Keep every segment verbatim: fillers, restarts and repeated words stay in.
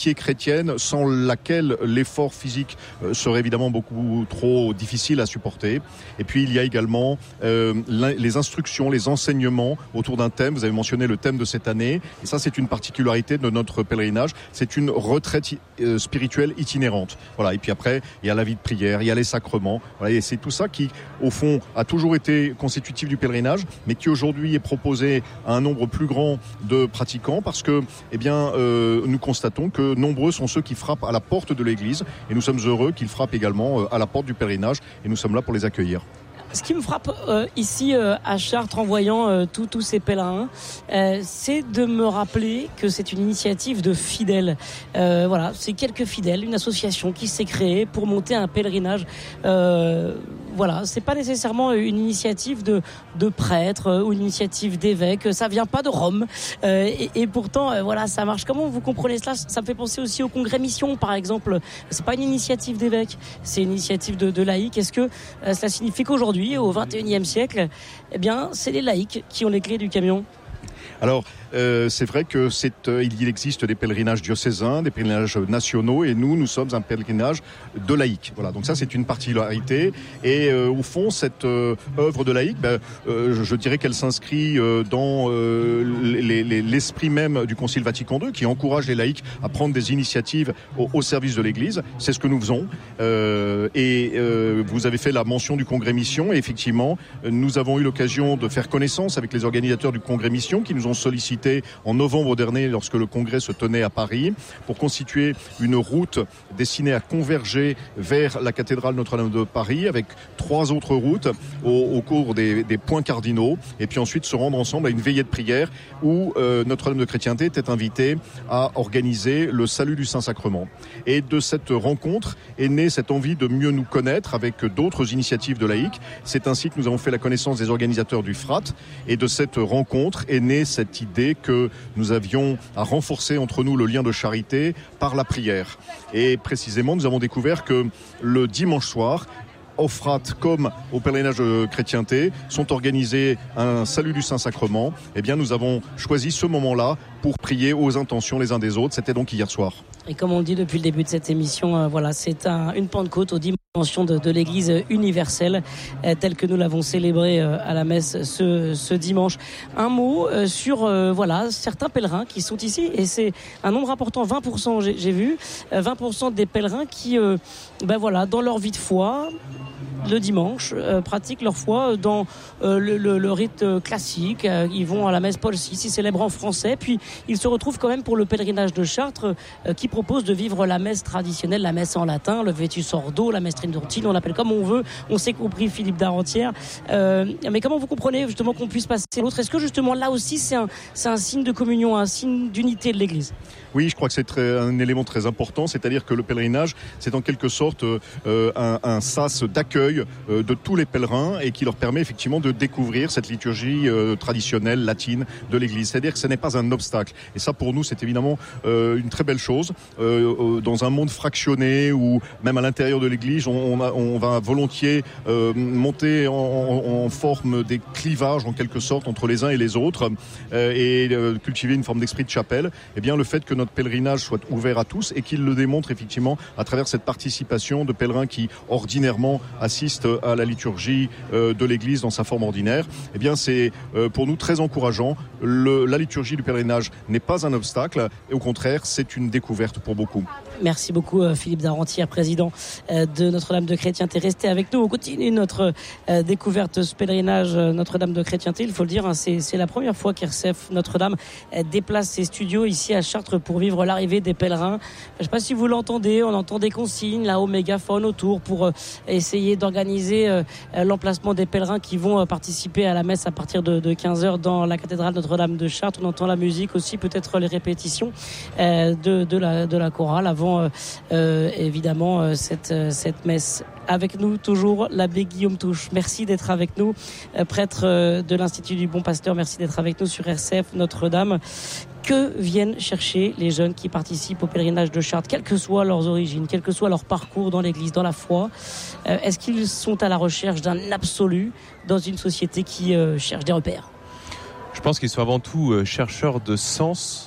chrétienne sans laquelle l'effort physique serait évidemment beaucoup trop difficile à supporter. Et puis il y a également euh, les instructions, les enseignements autour d'un thème. Vous avez mentionné le thème de cette année, et ça c'est une particularité de notre pèlerinage. C'est une retraite euh, spirituelle itinérante. Voilà. Et puis après il y a la vie de prière, il y a les sacrements. Voilà. Et c'est tout ça qui, au fond, a toujours été constitutif du pèlerinage, mais qui aujourd'hui est proposé à un nombre plus grand de pratiquants parce que, eh bien, euh, nous constatons que nombreux sont ceux qui frappent à la porte de l'église, et nous sommes heureux qu'ils frappent également à la porte du pèlerinage, et nous sommes là pour les accueillir. Ce qui me frappe euh, ici euh, à Chartres en voyant euh, tous tous ces pèlerins, euh, c'est de me rappeler que c'est une initiative de fidèles. Euh, voilà, c'est quelques fidèles, une association qui s'est créée pour monter un pèlerinage. Euh, voilà, c'est pas nécessairement une initiative de de prêtres euh, ou une initiative d'évêques. Ça vient pas de Rome, euh, et, et pourtant, euh, voilà, ça marche. Comment vous comprenez cela ? Ça me fait penser aussi au Congrès Mission, par exemple. C'est pas une initiative d'évêques, c'est une initiative de, de laïcs. Est-ce que euh, cela signifie qu'aujourd'hui, au vingt et unième siècle, eh bien, c'est les laïcs qui ont les clés du camion? Alors, euh, c'est vrai que c'est, euh, il existe des pèlerinages diocésains, des pèlerinages nationaux, et nous, nous sommes un pèlerinage de laïcs. Voilà, donc ça, c'est une particularité. Et euh, au fond, cette euh, œuvre de laïcs, ben, euh, je, je dirais qu'elle s'inscrit euh, dans euh, les, les, l'esprit même du Concile Vatican deux, qui encourage les laïcs à prendre des initiatives au, au service de l'Église. C'est ce que nous faisons. Euh, et euh, vous avez fait la mention du Congrès Mission, et effectivement, nous avons eu l'occasion de faire connaissance avec les organisateurs du Congrès Mission, qui nous ont sollicité en novembre dernier lorsque le congrès se tenait à Paris pour constituer une route destinée à converger vers la cathédrale Notre-Dame de Paris avec trois autres routes au, au cours des, des points cardinaux, et puis ensuite se rendre ensemble à une veillée de prière où euh, Notre-Dame de Chrétienté était invitée à organiser le salut du Saint-Sacrement. Et de cette rencontre est née cette envie de mieux nous connaître avec d'autres initiatives de laïcs. C'est ainsi que nous avons fait la connaissance des organisateurs du F R A T, et de cette rencontre est née cette idée que nous avions à renforcer entre nous le lien de charité par la prière. Et précisément, nous avons découvert que le dimanche soir, au F R A T comme au pèlerinage de chrétienté, sont organisés un salut du Saint-Sacrement. Eh bien, nous avons choisi ce moment-là pour prier aux intentions les uns des autres. C'était donc hier soir. Et comme on le dit depuis le début de cette émission, euh, voilà, c'est un, une Pentecôte aux dimensions de, de l'Église universelle, euh, telle que nous l'avons célébrée euh, à la messe ce, ce dimanche. Un mot euh, sur euh, voilà certains pèlerins qui sont ici, et c'est un nombre important, vingt pour cent j'ai, j'ai vu, euh, vingt pour cent des pèlerins qui, euh, ben voilà, dans leur vie de foi, le dimanche, euh, pratiquent leur foi dans euh, le, le, le rite classique. Euh, ils vont à la messe Paul six, ils célèbrent en français, puis ils se retrouvent quand même pour le pèlerinage de Chartres euh, qui propose de vivre la messe traditionnelle, la messe en latin, le Vetus Ordo, la messe Tridentine, on l'appelle comme on veut. On s'est compris, Philippe Darentière. Euh, mais comment vous comprenez justement qu'on puisse passer l'autre ? Est-ce que justement là aussi c'est un, c'est un signe de communion, un signe d'unité de l'Église ? Oui, je crois que c'est très, un élément très important, c'est-à-dire que le pèlerinage, c'est en quelque sorte euh, un, un sas d'accueil euh, de tous les pèlerins, et qui leur permet effectivement de découvrir cette liturgie euh, traditionnelle latine de l'Église. C'est-à-dire que ce n'est pas un obstacle. Et ça, pour nous, c'est évidemment euh, une très belle chose. Euh, dans un monde fractionné, ou même à l'intérieur de l'Église, on, on, a, on va volontiers euh, monter en, en, en forme des clivages, en quelque sorte, entre les uns et les autres, euh, et euh, cultiver une forme d'esprit de chapelle. Eh bien, le fait que notre pèlerinage soit ouvert à tous, et qu'il le démontre effectivement à travers cette participation de pèlerins qui ordinairement assistent à la liturgie euh, de l'Église dans sa forme ordinaire, eh bien c'est euh, pour nous très encourageant. Le, la liturgie du pèlerinage n'est pas un obstacle, et au contraire c'est une découverte pour beaucoup. Merci beaucoup Philippe Darentière, président de Notre-Dame de Chrétienté. Restez avec nous, on continue notre euh, découverte, ce pèlerinage Notre-Dame de Chrétienté. Il faut le dire, hein, c'est, c'est la première fois qu'R C F Notre-Dame euh, déplace ses studios ici à Chartres pour vivre l'arrivée des pèlerins. Je ne sais pas si vous l'entendez, on entend des consignes là au mégaphone autour pour euh, essayer d'organiser euh, l'emplacement des pèlerins qui vont euh, participer à la messe à partir de, de quinze heures dans la cathédrale Notre-Dame de Chartres. On entend la musique aussi, peut-être les répétitions euh, de, de, la, de la chorale avant euh, euh, évidemment euh, cette, euh, cette messe. Avec nous toujours l'abbé Guillaume Touche. Merci d'être avec nous, euh, prêtre euh, de l'Institut du Bon Pasteur. Merci d'être avec nous sur R C F Notre-Dame. Que viennent chercher les jeunes qui participent au pèlerinage de Chartres, quelles que soient leurs origines, quel que soit leur parcours dans l'Église, dans la foi? euh, Est-ce qu'ils sont à la recherche d'un absolu dans une société qui euh, cherche des repères? Je pense qu'ils sont avant tout euh, chercheurs de sens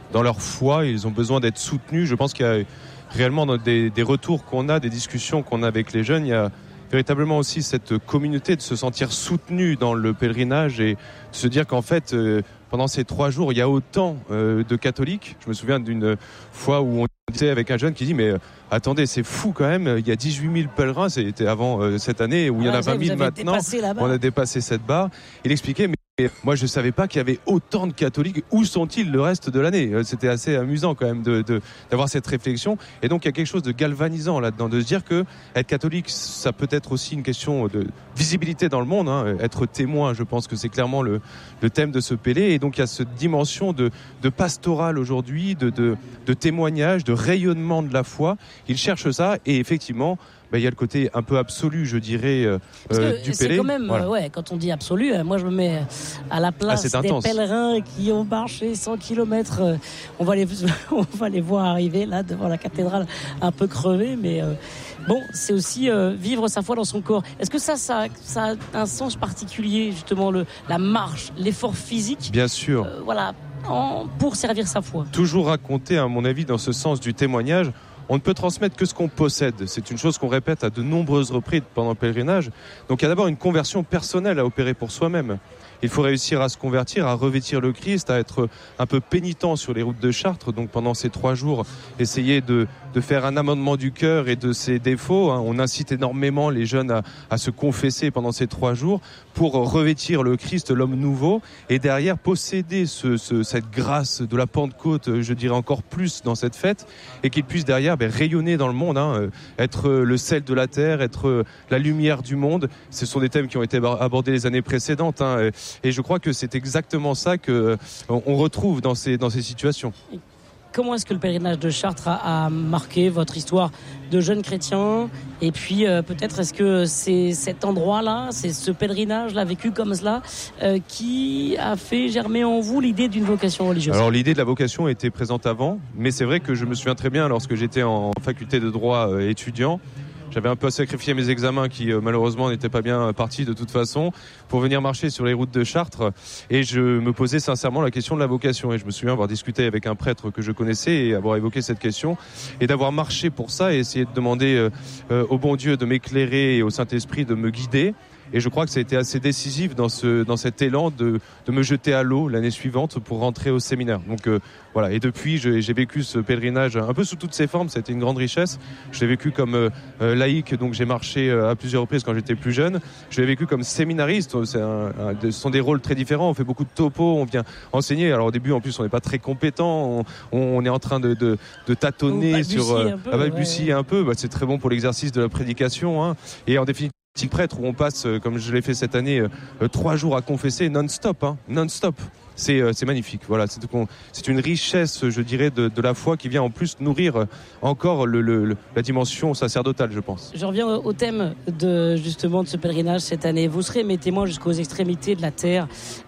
dans leur foi, ils ont besoin d'être soutenus. Je pense qu'il y a réellement dans des, des retours qu'on a, des discussions qu'on a avec les jeunes, il y a véritablement aussi cette communauté de se sentir soutenu dans le pèlerinage et de se dire qu'en fait, euh, pendant ces trois jours, il y a autant euh, de catholiques. Je me souviens d'une fois où on disait avec un jeune qui dit mais euh, attendez, c'est fou quand même, il y a dix-huit mille pèlerins, c'était avant euh, cette année où il y en a vingt mille maintenant, on a dépassé cette barre. Il expliquait mais moi je savais pas qu'il y avait autant de catholiques, où sont-ils le reste de l'année? C'était assez amusant quand même de, de, d'avoir cette réflexion, et donc il y a quelque chose de galvanisant là-dedans, de se dire que être catholique ça peut être aussi une question de visibilité dans le monde, hein. Être témoin, je pense que c'est clairement le, le thème de ce Pélé, et donc il y a cette dimension de, de pastoral aujourd'hui, de, de, de témoignage, de rayonnement de la foi. Il cherche ça, et effectivement ben, il y a le côté un peu absolu, je dirais, euh, du c'est Pélé. Quand même, voilà. euh, ouais, quand on dit absolu, euh, moi je me mets à la place ah, des pèlerins qui ont marché cent kilomètres. Euh, on va les, on va les voir arriver là devant la cathédrale, un peu crevés, mais euh, bon, c'est aussi euh, vivre sa foi dans son corps. Est-ce que ça, ça, ça a un sens particulier, justement, le, la marche, l'effort physique? Bien sûr. Euh, voilà, en, pour servir sa foi. Toujours raconter, à mon avis, dans ce sens du témoignage. On ne peut transmettre que ce qu'on possède. C'est une chose qu'on répète à de nombreuses reprises pendant le pèlerinage. Donc il y a d'abord une conversion personnelle à opérer pour soi-même. Il faut réussir à se convertir, à revêtir le Christ, à être un peu pénitent sur les routes de Chartres. Donc pendant ces trois jours, essayer de, de faire un amendement du cœur et de ses défauts. On incite énormément les jeunes à, à se confesser pendant ces trois jours pour revêtir le Christ, l'homme nouveau, et derrière posséder ce, ce, cette grâce de la Pentecôte, je dirais encore plus dans cette fête, et qu'il puisse derrière ben, rayonner dans le monde, hein, être le sel de la terre, être la lumière du monde. Ce sont des thèmes qui ont été abordés les années précédentes, hein, et je crois que c'est exactement ça que on retrouve dans ces dans ces situations. Comment est-ce que le pèlerinage de Chartres a, a marqué votre histoire de jeune chrétien? Et puis euh, peut-être est-ce que c'est cet endroit-là, c'est ce pèlerinage-là vécu comme cela, euh, qui a fait germer en vous l'idée d'une vocation religieuse? Alors l'idée de la vocation était présente avant, mais c'est vrai que je me souviens très bien lorsque j'étais en faculté de droit euh, étudiant. J'avais un peu sacrifié mes examens qui euh, malheureusement n'étaient pas bien partis de toute façon pour venir marcher sur les routes de Chartres, et je me posais sincèrement la question de la vocation, et je me souviens avoir discuté avec un prêtre que je connaissais et avoir évoqué cette question et d'avoir marché pour ça et essayer de demander euh, euh, au bon Dieu de m'éclairer et au Saint-Esprit de me guider. Et je crois que ça a été assez décisif dans ce dans cet élan de de me jeter à l'eau l'année suivante pour rentrer au séminaire. Donc euh, voilà. Et depuis, je, j'ai vécu ce pèlerinage un peu sous toutes ses formes. C'était une grande richesse. Je l'ai vécu comme euh, laïque, donc j'ai marché à plusieurs reprises quand j'étais plus jeune. Je l'ai vécu comme séminariste. C'est un, un, ce sont des rôles très différents. On fait beaucoup de topo. On vient enseigner. Alors au début, en plus, on n'est pas très compétent. On, on est en train de de, de tâtonner sur euh, un peu, à balbutier ouais. un peu. Bah, c'est très bon pour l'exercice de la prédication. Hein. Et en définitive, petit prêtre où on passe, comme je l'ai fait cette année, euh, trois jours à confesser non-stop, hein, non-stop. C'est, euh, c'est magnifique. Voilà, c'est, c'est une richesse, je dirais, de, de la foi qui vient en plus nourrir encore le, le, le, la dimension sacerdotale, je pense. Je reviens au thème de justement de ce pèlerinage cette année. Vous serez mes témoins jusqu'aux extrémités de la terre.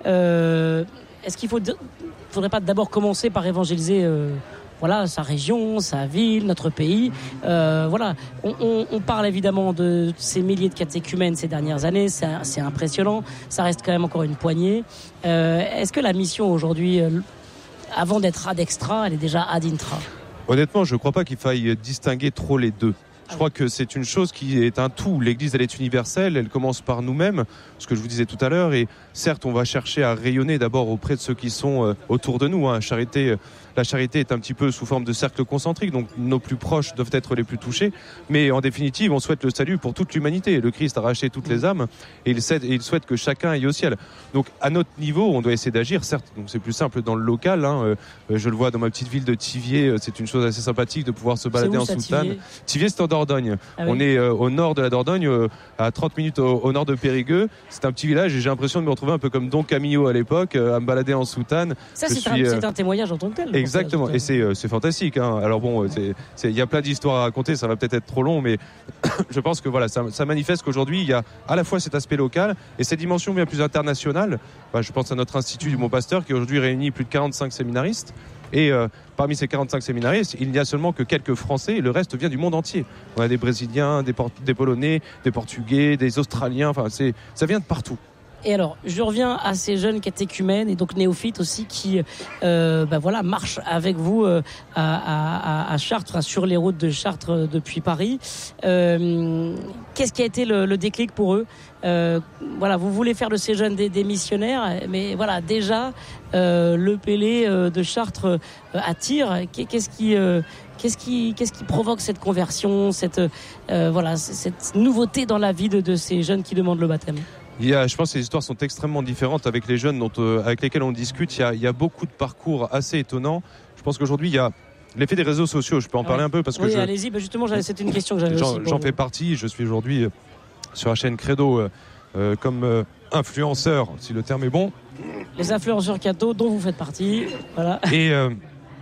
Euh, est-ce qu'il faut, faudrait pas d'abord commencer par évangéliser euh, voilà, sa région, sa ville, notre pays. Euh, voilà, on, on, on parle évidemment de ces milliers de catéchumènes ces dernières années, c'est, c'est impressionnant, ça reste quand même encore une poignée. Euh, est-ce que la mission aujourd'hui, euh, avant d'être ad extra, elle est déjà ad intra? Honnêtement, je ne crois pas qu'il faille distinguer trop les deux. Je crois que c'est une chose qui est un tout. L'Église, elle est universelle, elle commence par nous-mêmes, ce que je vous disais tout à l'heure, et certes, on va chercher à rayonner d'abord auprès de ceux qui sont euh, autour de nous. Hein. Charité, la charité est un petit peu sous forme de cercle concentrique, donc nos plus proches doivent être les plus touchés, mais en définitive, on souhaite le salut pour toute l'humanité. Le Christ a racheté toutes les âmes, et il, cède, et il souhaite que chacun aille au ciel. Donc, à notre niveau, on doit essayer d'agir, certes, donc c'est plus simple dans le local. Hein. Euh, je le vois dans ma petite ville de Thiviers, c'est une chose assez sympathique de pouvoir se balader en soutane. Thiviers, c'est en Dordogne. Ah oui. On est euh, au nord de la Dordogne, euh, à trente minutes au, au nord de Périgueux. C'est un petit village et j'ai l'imprestion de me retrouver un peu comme Don Camillo à l'époque, euh, à me balader en soutane. Ça, c'est, suis, un, euh... c'est un témoignage en tant que tel. Exactement, ça, et c'est, euh, c'est fantastique. Hein. Alors bon, il y a plein d'histoires à raconter, ça va peut-être être trop long, mais je pense que voilà, ça, ça manifeste qu'aujourd'hui, il y a à la fois cet aspect local et cette dimension bien plus internationale. Bah, je pense à notre institut du Mont Pasteur qui aujourd'hui réunit plus de quarante-cinq séminaristes. Et euh, parmi ces quarante-cinq séminaristes, il n'y a seulement que quelques Français, et le reste vient du monde entier. On a des Brésiliens, des, Port- des Polonais, des Portugais, des Australiens, enfin c'est, ça vient de partout. Et alors, je reviens à ces jeunes catéchumènes et donc néophytes aussi qui, euh, bah voilà, marchent avec vous euh, à, à, à Chartres, enfin, sur les routes de Chartres euh, depuis Paris. Euh, qu'est-ce qui a été le, le déclic pour eux ? Euh, voilà, vous voulez faire de ces jeunes des, des missionnaires, mais voilà, déjà, euh, le Pélé euh, de Chartres euh, attire. Qu'est-ce qui, euh, qu'est-ce qui, qu'est-ce qui provoque cette conversion, cette, euh, voilà, cette nouveauté dans la vie de, de ces jeunes qui demandent le baptême ? Il y a, je pense que les histoires sont extrêmement différentes avec les jeunes dont, euh, avec lesquels on discute. Il y, a, il y a beaucoup de parcours assez étonnants. Je pense qu'aujourd'hui, il y a l'effet des réseaux sociaux. Je peux en parler ouais. un peu parce que oui, je, allez-y. Bah justement, c'était une question que j'avais j'en, aussi. J'en fais partie. Je suis aujourd'hui sur la chaîne Credo euh, euh, comme euh, influenceur, si le terme est bon. Les influenceurs catho dont vous faites partie. Voilà. Et, euh,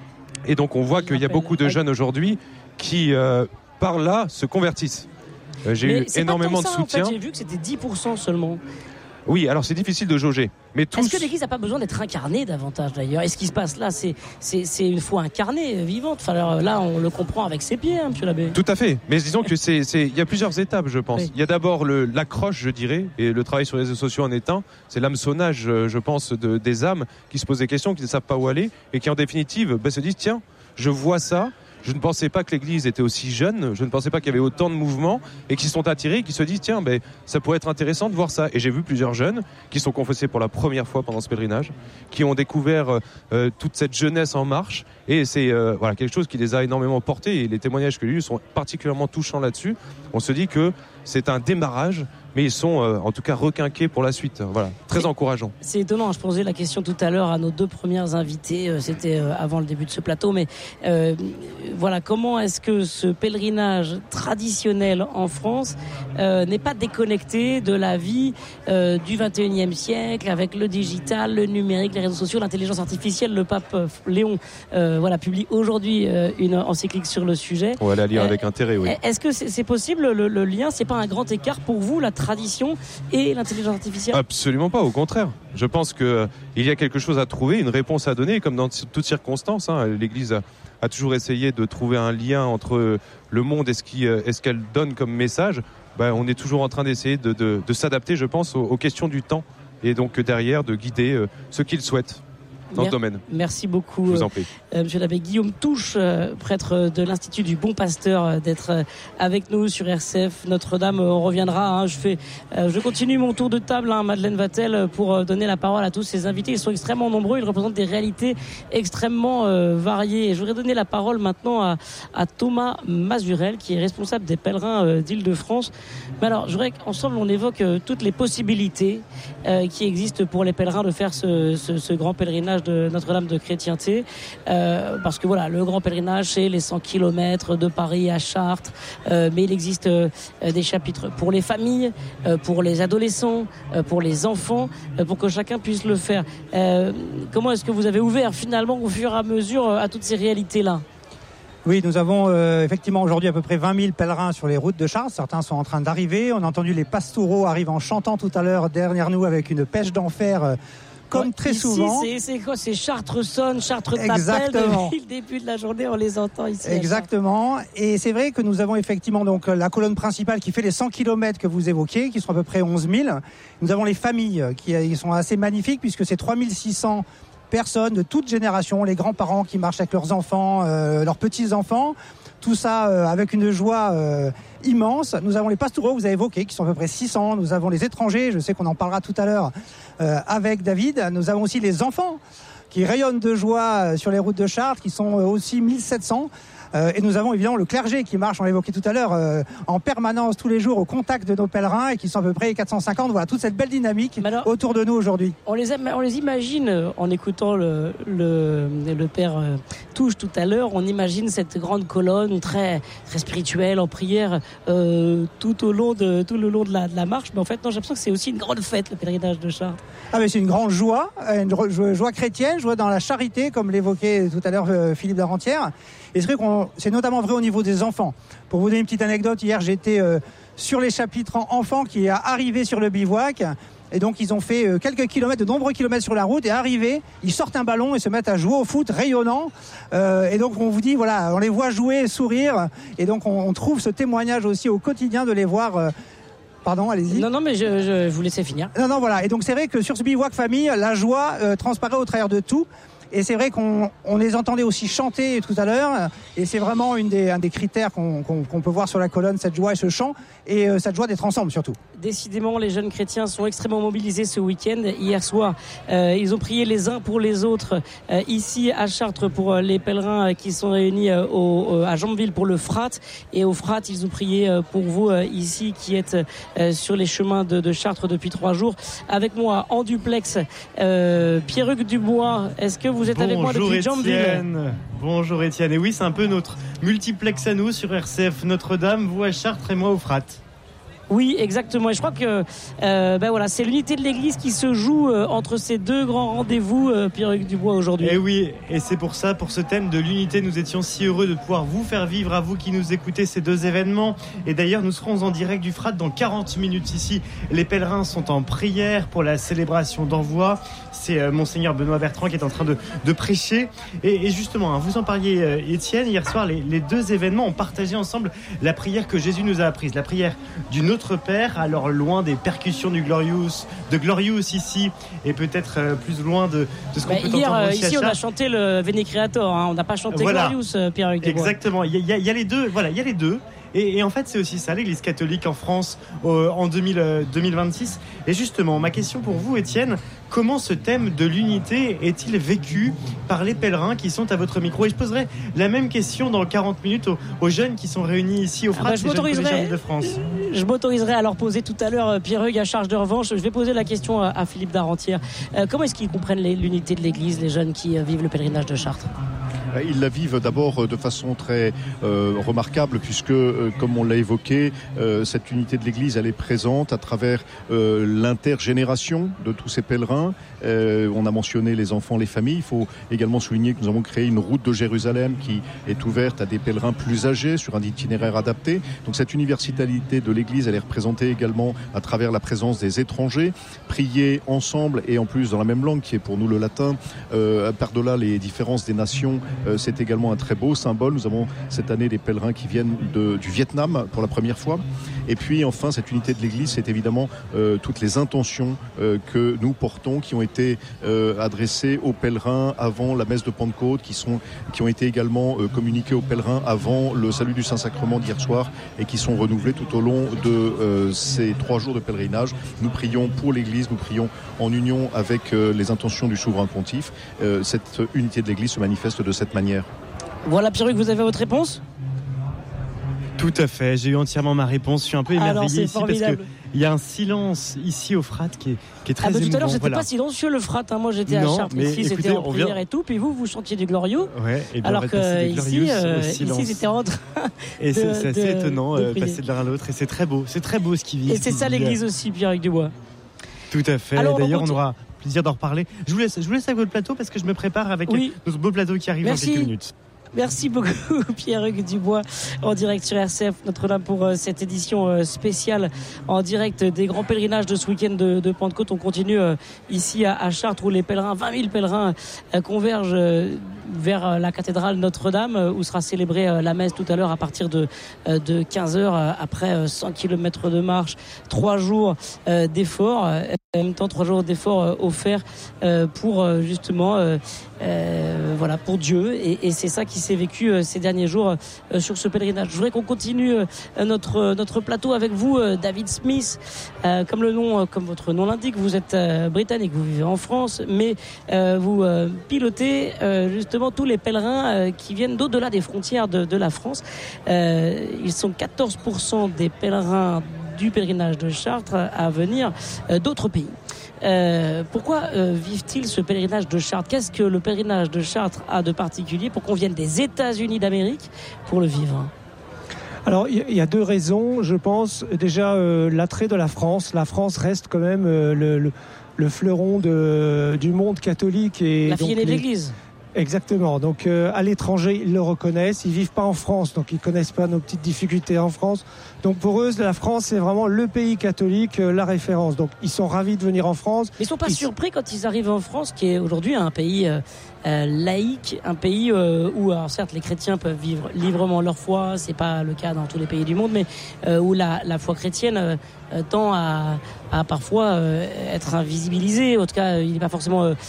et donc, on voit Je qu'il y a beaucoup de jeunes aujourd'hui qui, euh, par là, se convertissent. Euh, j'ai Mais eu énormément ça, de soutien. En fait, j'ai vu que c'était dix pour cent seulement. Oui, alors c'est difficile de jauger. Mais tous... Est-ce que l'Église n'a pas besoin d'être incarnée davantage d'ailleurs ? Et ce qui se passe là, c'est, c'est, c'est une foi incarnée, vivante. Enfin, alors, là, on le comprend avec ses pieds, hein, monsieur l'abbé. Tout à fait. Mais disons que c'est, c'est, il y a plusieurs étapes, je pense. Oui. Il y a d'abord le, l'accroche, je dirais, et le travail sur les réseaux sociaux en est un. C'est l'hameçonnage, je pense, de, des âmes qui se posent des questions, qui ne savent pas où aller, et qui en définitive ben, se disent tiens, je vois ça. Je ne pensais pas que l'Église était aussi jeune, je ne pensais pas qu'il y avait autant de mouvements et qui sont attirés, qui se disent tiens, ben, ça pourrait être intéressant de voir ça. Et j'ai vu plusieurs jeunes qui sont confessés pour la première fois pendant ce pèlerinage, qui ont découvert euh, toute cette jeunesse en marche. Et c'est euh, voilà, quelque chose qui les a énormément portés. Et les témoignages que j'ai eus sont particulièrement touchants là-dessus. On se dit que c'est un démarrage, mais ils sont euh, en tout cas requinqués pour la suite. Voilà, très encourageant. C'est étonnant, je posais la question tout à l'heure à nos deux premières invités, euh, c'était euh, avant le début de ce plateau, mais euh, voilà, comment est-ce que ce pèlerinage traditionnel en France euh, n'est pas déconnecté de la vie euh, du vingt et unième siècle, avec le digital, le numérique, les réseaux sociaux, l'intelligence artificielle. Le pape euh, Léon euh, voilà, publie aujourd'hui euh, une encyclique sur le sujet. On va la lire euh, avec intérêt, oui. Est-ce que c'est, c'est possible, le, le lien, c'est pas un grand écart pour vous, la tradition et l'intelligence artificielle ? Absolument pas, au contraire. Je pense qu'il euh, y a quelque chose à trouver, une réponse à donner, comme dans toutes circonstances. Hein. L'Église a, a toujours essayé de trouver un lien entre le monde et ce, qui, et ce qu'elle donne comme message. Ben, on est toujours en train d'essayer de, de, de s'adapter, je pense, aux, aux questions du temps. Et donc derrière, de guider euh, ce qu'ils souhaitent dans Mer- ce domaine. Merci beaucoup, je vous en prie. Euh, monsieur l'abbé Guillaume Touche, euh, prêtre de l'Institut du Bon Pasteur, euh, d'être euh, avec nous sur R C F Notre-Dame. On reviendra. Hein, je fais, euh, je continue mon tour de table, hein, Madeleine Vatel, pour euh, donner la parole à tous ces invités. Ils sont extrêmement nombreux. Ils représentent des réalités extrêmement euh, variées. Et je voudrais donner la parole maintenant à, à Thomas Mazurel, qui est responsable des pèlerins euh, d'Île-de-France. Mais alors, je voudrais qu'ensemble on évoque euh, toutes les possibilités euh, qui existent pour les pèlerins de faire ce, ce, ce grand pèlerinage de Notre-Dame de Chrétienté, euh, parce que voilà, le grand pèlerinage, c'est les cent kilomètres de Paris à Chartres, euh, mais il existe euh, des chapitres pour les familles, euh, pour les adolescents, euh, pour les enfants, euh, pour que chacun puisse le faire. Euh, comment est-ce que vous avez ouvert finalement au fur et à mesure à toutes ces réalités-là ? Oui, nous avons euh, effectivement aujourd'hui à peu près vingt mille pèlerins sur les routes de Chartres. Certains sont en train d'arriver. On a entendu les pastoraux arriver en chantant tout à l'heure derrière nous avec une pêche d'enfer. Euh, Comme ouais, très ici, souvent. C'est, c'est quoi ? C'est Chartres-Sonne, Chartres-T'appelle. Depuis le début de la journée, on les entend ici. Exactement. Et c'est vrai que nous avons effectivement donc la colonne principale qui fait les cent kilomètres que vous évoquiez, qui sont à peu près onze mille. Nous avons les familles qui, qui sont assez magnifiques puisque c'est trois mille six cents personnes de toute génération, les grands-parents qui marchent avec leurs enfants, euh, leurs petits-enfants. Tout ça euh, avec une joie euh, immense. Nous avons les pastoraux que vous avez évoqués, qui sont à peu près six cents. Nous avons les étrangers, je sais qu'on en parlera tout à l'heure euh, avec David. Nous avons aussi les enfants qui rayonnent de joie sur les routes de Chartres, qui sont aussi mille sept cents. Euh, et nous avons évidemment le clergé qui marche, on l'a évoqué tout à l'heure, euh, en permanence tous les jours au contact de nos pèlerins et qui sont à peu près quatre cent cinquante. Voilà, toute cette belle dynamique alors, autour de nous aujourd'hui. On les, aime, on les imagine en écoutant le, le, le père euh, Touche tout à l'heure, on imagine cette grande colonne très, très spirituelle en prière euh, tout au long de, tout le long de la, de la marche. Mais en fait, non, j'ai l'impression que c'est aussi une grande fête, le pèlerinage de Chartres. Ah mais c'est une grande joie, une joie, joie chrétienne, joie dans la charité, comme l'évoquait tout à l'heure euh, Philippe Darentière. Et c'est vrai qu'on, c'est notamment vrai au niveau des enfants. Pour vous donner une petite anecdote, hier j'étais euh, sur les chapitres enfants qui est arrivé sur le bivouac. Et donc ils ont fait euh, quelques kilomètres, de nombreux kilomètres sur la route. Et arrivés, ils sortent un ballon et se mettent à jouer au foot rayonnant. Euh, et donc on vous dit, voilà, on les voit jouer, sourire. Et donc on, on trouve ce témoignage aussi au quotidien de les voir... Euh, Pardon, allez-y. Non, non, mais je, je vous laissais finir. Non, non, voilà. Et donc c'est vrai que sur ce bivouac famille, la joie euh, transparaît au travers de tout. Et c'est vrai qu'on on les entendait aussi chanter tout à l'heure. Et c'est vraiment une des, un des critères qu'on, qu'on, qu'on peut voir sur la colonne, cette joie et ce chant. Et euh, cette joie d'être ensemble surtout. Décidément, les jeunes chrétiens sont extrêmement mobilisés ce week-end. Hier soir, euh, ils ont prié les uns pour les autres euh, ici à Chartres pour euh, les pèlerins euh, qui sont réunis euh, au, euh, à Jambeville pour le Frat. Et au Frat, ils ont prié euh, pour vous euh, ici qui êtes euh, sur les chemins de, de Chartres depuis trois jours. Avec moi en duplex, euh, Pierre-Hugues Dubois. Est-ce que vous êtes Bonjour avec moi depuis Jambeville? Étienne. Bonjour Étienne. Et oui, c'est un peu notre multiplex à nous sur R C F Notre-Dame, vous à Chartres et moi au Frat. Oui, exactement. Et je crois que euh, ben voilà, c'est l'unité de l'Église qui se joue euh, entre ces deux grands rendez-vous, euh, Pierre-Hugues Dubois, aujourd'hui. Et oui, et c'est pour ça, pour ce thème de l'unité, nous étions si heureux de pouvoir vous faire vivre, à vous qui nous écoutez, ces deux événements. Et d'ailleurs, nous serons en direct du Frat dans quarante minutes ici. Les pèlerins sont en prière pour la célébration d'envoi. C'est euh, Monseigneur Benoît Bertrand qui est en train de, de prêcher. Et, et justement, hein, vous en parliez, euh, Étienne, hier soir, les, les deux événements ont partagé ensemble la prière que Jésus nous a apprise, la prière du Notre Père, alors loin des percussions du Glorious, de Glorious ici, et peut-être euh, plus loin de, de ce qu'on bah, peut hier, entendre euh, aussi ici, à on a Chartres. chanté le Veni Creator, hein, on n'a pas chanté Voilà. Glorious, euh, Pierre-Hugues Dubois. Exactement, il y, y, y a les deux, voilà, il y a les deux. Et, et en fait, c'est aussi ça, l'Église catholique en France euh, en deux mille, euh, deux mille vingt-six. Et justement, ma question pour vous, Étienne, comment ce thème de l'unité est-il vécu par les pèlerins qui sont à votre micro? Et je poserai la même question dans quarante minutes aux, aux jeunes qui sont réunis ici au Frat, Ah bah, je les jeunes m'autoriserai- collégiens de France. Je m'autoriserai à leur poser tout à l'heure, Pierre-Hugues, à charge de revanche. Je vais poser la question à, à Philippe Darentière. Euh, comment est-ce qu'ils comprennent les- l'unité de l'Église, les jeunes qui euh, vivent le pèlerinage de Chartres? Ils la vivent d'abord de façon très euh, remarquable puisque, euh, comme on l'a évoqué, euh, cette unité de l'Église, elle est présente à travers euh, l'intergénération de tous ces pèlerins. Euh, on a mentionné les enfants, les familles. Il faut également souligner que nous avons créé une route de Jérusalem qui est ouverte à des pèlerins plus âgés sur un itinéraire adapté. Donc cette universalité de l'Église, elle est représentée également à travers la présence des étrangers. Prier ensemble et en plus dans la même langue qui est pour nous le latin, euh, par-delà les différences des nations, Euh, c'est également un très beau symbole. Nous avons cette année des pèlerins qui viennent de, du Vietnam pour la première fois. Et puis enfin, cette unité de l'Église, c'est évidemment euh, toutes les intentions euh, que nous portons, qui ont été euh, adressées aux pèlerins avant la messe de Pentecôte, qui, sont, qui ont été également euh, communiquées aux pèlerins avant le salut du Saint-Sacrement d'hier soir et qui sont renouvelées tout au long de euh, ces trois jours de pèlerinage. Nous prions pour l'Église, nous prions en union avec euh, les intentions du souverain pontife. Euh, cette unité de l'Église se manifeste de cette manière. Voilà, Pierre-Hugues, vous avez votre réponse? Tout à fait, j'ai eu entièrement ma réponse. Je suis un peu émerveillé Alors, c'est ici parce formidable. qu'il y a un silence ici au Frat qui est, qui est très Ah bah, tout à émouvant. l'heure, c'était Voilà. pas silencieux le Frat. Hein. Moi, j'étais Non, à Chartres. mais Ici, écoutez, c'était en on vient- prière et tout. Puis vous, vous chantiez du Glorieux. Ouais, et bien, on Alors va que passer des ici, Glorious euh, au silence. ici, c'était en train. Et c'est, de- c'est assez de- étonnant de euh, prier. passer de l'un à l'autre. Et c'est très beau, c'est très beau ce qui vit. Et ce c'est qui ça vit. l'Église aussi, Pierre-Hugues Dubois. Tout à fait. Alors, on D'ailleurs, on continue. aura plaisir d'en reparler. Je vous laisse, je vous laisse avec votre plateau parce que je me prépare avec Oui. notre beau plateau qui arrive Merci. dans quelques minutes. Merci beaucoup Pierre-Hugues Dubois en direct sur R C F Notre-Dame pour euh, cette édition euh, spéciale en direct des grands pèlerinages de ce week-end de, de Pentecôte. On continue euh, ici à, à Chartres où les pèlerins, vingt mille pèlerins euh, convergent euh, vers euh, la cathédrale Notre-Dame euh, où sera célébrée euh, la messe tout à l'heure à partir de, euh, de quinze heures euh, après euh, cent kilomètres de marche, trois jours euh, d'efforts, euh, en même temps trois jours d'efforts euh, offerts euh, pour euh, justement euh, euh, voilà pour Dieu et, et c'est ça qui s'est vécu euh, ces derniers jours euh, sur ce pèlerinage. Je voudrais qu'on continue euh, notre notre plateau avec vous, euh, David Smith. Euh, comme le nom, euh, comme votre nom l'indique, vous êtes euh, britannique, vous vivez en France, mais euh, vous euh, pilotez euh, justement tous les pèlerins euh, qui viennent d'au-delà des frontières de, de la France. Euh, ils sont quatorze pour cent des pèlerins du pèlerinage de Chartres à venir euh, d'autres pays. Euh, pourquoi euh, vivent-ils ce pèlerinage de Chartres? Qu'est-ce que le pèlerinage de Chartres a de particulier pour qu'on vienne des États-Unis d'Amérique pour le vivre? Alors, il y a deux raisons, je pense. Déjà, euh, l'attrait de la France. La France reste quand même euh, le, le, le fleuron de, du monde catholique. Et La donc fille aînée de les- l'Église. Exactement. Donc euh, à l'étranger, ils le reconnaissent. Ils vivent pas en France, donc ils connaissent pas nos petites difficultés en France. Donc pour eux, la France, c'est vraiment le pays catholique, euh, la référence. Donc ils sont ravis de venir en France. Mais ils sont pas ils... surpris quand ils arrivent en France, qui est aujourd'hui un pays euh, euh, laïque, un pays euh, où, alors certes, les chrétiens peuvent vivre librement leur foi. C'est pas le cas dans tous les pays du monde, mais euh, où la, la foi chrétienne euh, tend à, à parfois euh, être invisibilisée. En tout cas, il n'est pas forcément euh,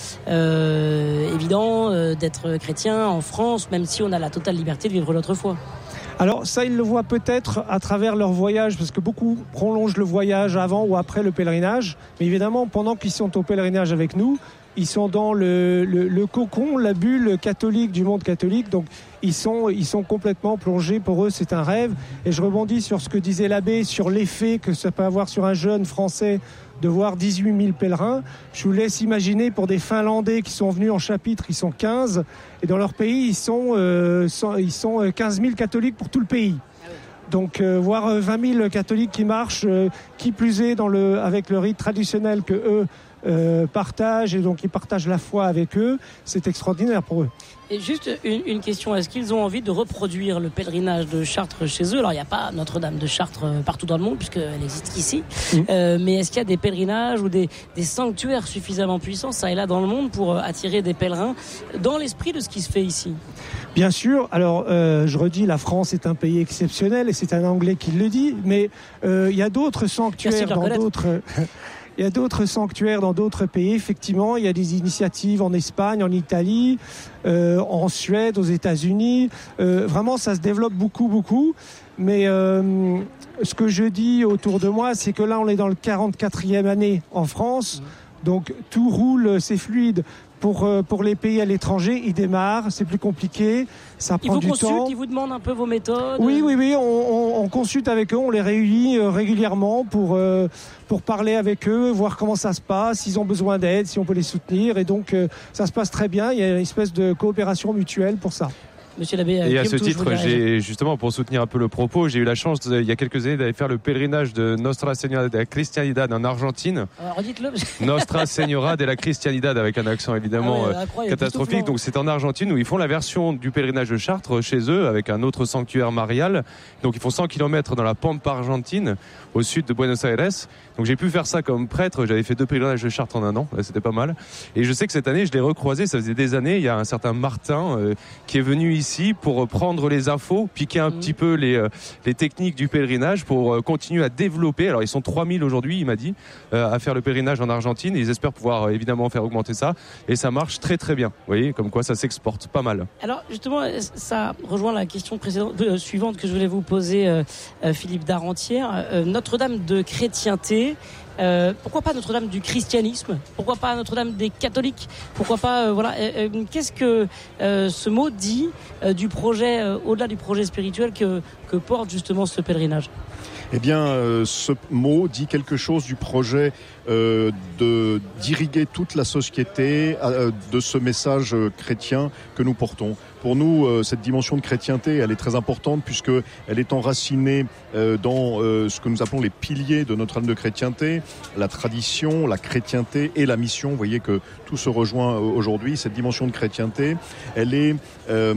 euh, évident euh, d'être chrétien en France, même si on a la totale liberté de vivre notre foi. Alors ça, ils le voient peut-être à travers leur voyage, parce que beaucoup prolongent le voyage avant ou après le pèlerinage. Mais évidemment, pendant qu'ils sont au pèlerinage avec nous, ils sont dans le, le, le cocon, la bulle catholique du monde catholique. Donc ils sont, ils sont complètement plongés. Pour eux, c'est un rêve. Et je rebondis sur ce que disait l'abbé, sur l'effet que ça peut avoir sur un jeune Français de voir dix-huit mille pèlerins. Je vous laisse imaginer pour des Finlandais qui sont venus en chapitre, ils sont quinze, et dans leur pays, ils sont, euh, ils sont quinze mille catholiques pour tout le pays. Donc euh, voir vingt mille catholiques qui marchent, euh, qui plus est dans le, avec le rite traditionnel que eux euh, partagent, et donc ils partagent la foi avec eux, c'est extraordinaire pour eux. Et juste une, une question, est-ce qu'ils ont envie de reproduire le pèlerinage de Chartres chez eux? Alors il n'y a pas Notre-Dame de Chartres partout dans le monde puisqu'elle existe qu'ici, mmh. euh, mais est-ce qu'il y a des pèlerinages ou des, des sanctuaires suffisamment puissants, ça et là dans le monde, pour attirer des pèlerins dans l'esprit de ce qui se fait ici? Bien sûr, alors euh, je redis, la France est un pays exceptionnel et c'est un Anglais qui le dit, mais euh, il y a d'autres sanctuaires dans d'autres... Il y a d'autres sanctuaires dans d'autres pays, effectivement. Il y a des initiatives en Espagne, en Italie, euh, en Suède, aux États-Unis. Euh, vraiment, ça se développe beaucoup, beaucoup. Mais euh, ce que je dis autour de moi, c'est que là, on est dans le quarante-quatrième année en France. Donc, tout roule, c'est fluide. Pour, euh, pour les pays à l'étranger, ils démarrent, c'est plus compliqué, ça prend du temps. Ils vous consultent, ils vous demandent un peu vos méthodes? Oui, oui, oui, on, on, on consulte avec eux, on les réunit euh, régulièrement pour, euh, pour parler avec eux, voir comment ça se passe, s'ils ont besoin d'aide, si on peut les soutenir. Et donc, euh, ça se passe très bien, il y a une espèce de coopération mutuelle pour ça. Monsieur l'abbé, et à ce titre, j'ai justement, pour soutenir un peu le propos, j'ai eu la chance de, il y a quelques années d'aller faire le pèlerinage de Nostra Señora de la Cristianidad en Argentine. Alors, redites-le. Nostra Señora de la Cristianidad, avec un accent évidemment ah ouais, euh, catastrophique. Donc c'est en Argentine où ils font la version du pèlerinage de Chartres chez eux avec un autre sanctuaire marial. Donc ils font cent kilomètres dans la Pampa argentine au sud de Buenos Aires. Donc j'ai pu faire ça comme prêtre. J'avais fait deux pèlerinages de Chartres en un an. Là, c'était pas mal. Et je sais que cette année, je l'ai recroisé. Ça faisait des années. Il y a un certain Martin euh, qui est venu ici pour prendre les infos, piquer un mmh. petit peu les, euh, les techniques du pèlerinage pour euh, continuer à développer. Alors ils sont trois mille aujourd'hui, il m'a dit, euh, à faire le pèlerinage en Argentine. Ils espèrent pouvoir euh, évidemment faire augmenter ça. Et ça marche très très bien. Vous voyez, comme quoi ça s'exporte pas mal. Alors justement, ça rejoint la question précédente, euh, suivante que je voulais vous poser, euh, euh, Philippe Darentière. Euh, Notre-Dame de chrétienté. Euh, pourquoi pas Notre-Dame du christianisme? Pourquoi pas Notre-Dame des catholiques? Pourquoi pas euh, voilà euh, euh, qu'est-ce que euh, ce mot dit euh, du projet, euh, au-delà du projet spirituel que, que porte justement ce pèlerinage? Eh bien, euh, ce mot dit quelque chose du projet euh, de d'irriguer toute la société euh, de ce message chrétien que nous portons. Pour nous, euh, cette dimension de chrétienté, elle est très importante puisque elle est enracinée euh, dans euh, ce que nous appelons les piliers de Notre-Dame de chrétienté, la tradition, la chrétienté et la mission. Vous voyez que tout se rejoint aujourd'hui. Cette dimension de chrétienté, elle est euh,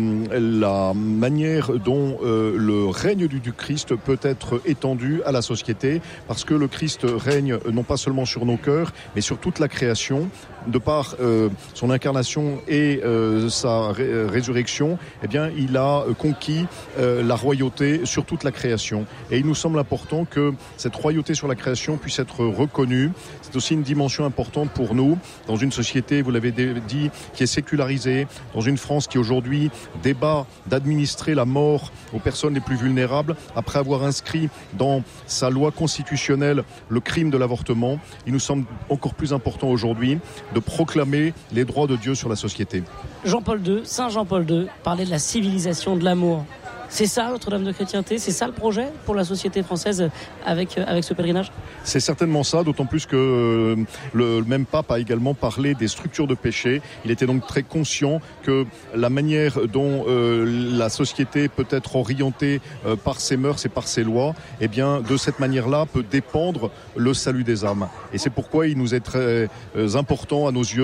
la manière dont euh, le règne du, du Christ peut être étendu à la société, parce que le Christ règne non pas seulement sur nos cœurs, mais sur toute la création. De par euh, son incarnation et euh, sa ré- résurrection, eh bien, il a conquis euh, la royauté sur toute la création. Et il nous semble important que cette royauté sur la création puisse être reconnue. C'est aussi une dimension importante pour nous, dans une société, vous l'avez dit, qui est sécularisée, dans une France qui aujourd'hui débat d'administrer la mort aux personnes les plus vulnérables, après avoir inscrit dans sa loi constitutionnelle le crime de l'avortement. Il nous semble encore plus important aujourd'hui de proclamer les droits de Dieu sur la société. Jean-Paul deux, Saint Jean-Paul deux, parlait de la civilisation de l'amour. C'est ça, Notre-Dame de chrétienté? C'est ça le projet pour la société française avec, avec ce pèlerinage? C'est certainement ça, d'autant plus que le même pape a également parlé des structures de péché. Il était donc très conscient que la manière dont euh, la société peut être orientée euh, par ses mœurs et par ses lois, eh bien, de cette manière-là peut dépendre le salut des âmes. Et c'est pourquoi il nous est très euh, important à nos yeux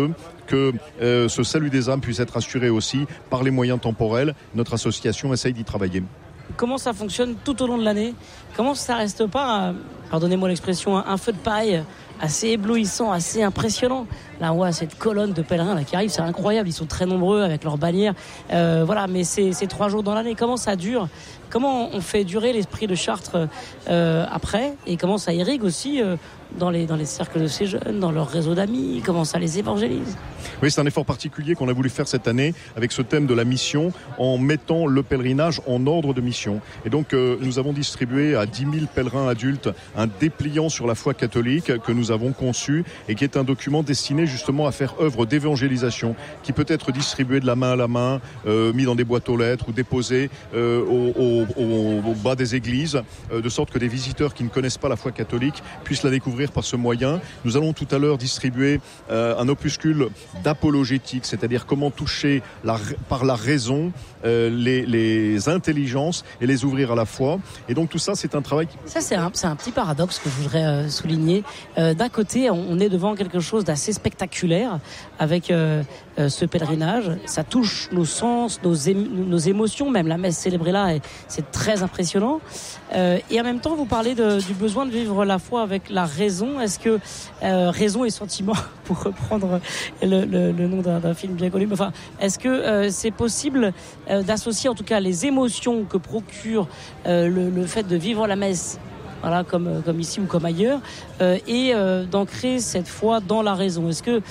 que euh, ce salut des âmes puisse être assuré aussi par les moyens temporels. Notre association essaye d'y travailler. Comment ça fonctionne tout au long de l'année? Comment ça reste pas, pardonnez-moi l'expression, un feu de paille assez éblouissant, assez impressionnant? Là, on voit cette colonne de pèlerins là, qui arrive, c'est incroyable. Ils sont très nombreux avec leurs bannières. Euh, voilà, mais c'est, c'est trois jours dans l'année. Comment ça dure? Comment on fait durer l'esprit de Chartres euh, après? Et comment ça irrigue aussi euh, dans, les, dans les cercles de ces jeunes, dans leur réseau d'amis? Comment ça les évangélise? Oui, c'est un effort particulier qu'on a voulu faire cette année avec ce thème de la mission, en mettant le pèlerinage en ordre de mission. Et donc, euh, nous avons distribué à dix mille pèlerins adultes un dépliant sur la foi catholique que nous avons conçu et qui est un document destiné justement à faire œuvre d'évangélisation, qui peut être distribué de la main à la main, euh, mis dans des boîtes aux lettres ou déposé euh, au, au, au, au bas des églises, euh, de sorte que des visiteurs qui ne connaissent pas la foi catholique puissent la découvrir par ce moyen. Nous allons tout à l'heure distribuer euh, un opuscule d'apologétique, c'est-à-dire comment toucher la, par la raison euh, les, les intelligences et les ouvrir à la foi. Et donc tout ça, c'est un travail... Qui... Ça, c'est un, c'est un petit paradoxe que je voudrais euh, souligner. Euh, d'un côté, on est devant quelque chose d'assez spectaculaire avec euh, euh, ce pèlerinage. Ça touche nos sens, nos, émo- nos émotions, même la messe célébrée là, et c'est très impressionnant. Euh, et en même temps, vous parlez de, du besoin de vivre la foi avec la raison. Est-ce que euh, raison et sentiment, pour reprendre le, le, le nom d'un, d'un film bien connu, enfin, est-ce que euh, c'est possible euh, d'associer en tout cas les émotions que procure euh, le, le fait de vivre la messe, voilà, comme, comme ici ou comme ailleurs, euh, et euh, d'ancrer cette foi dans la raison? Est-ce que,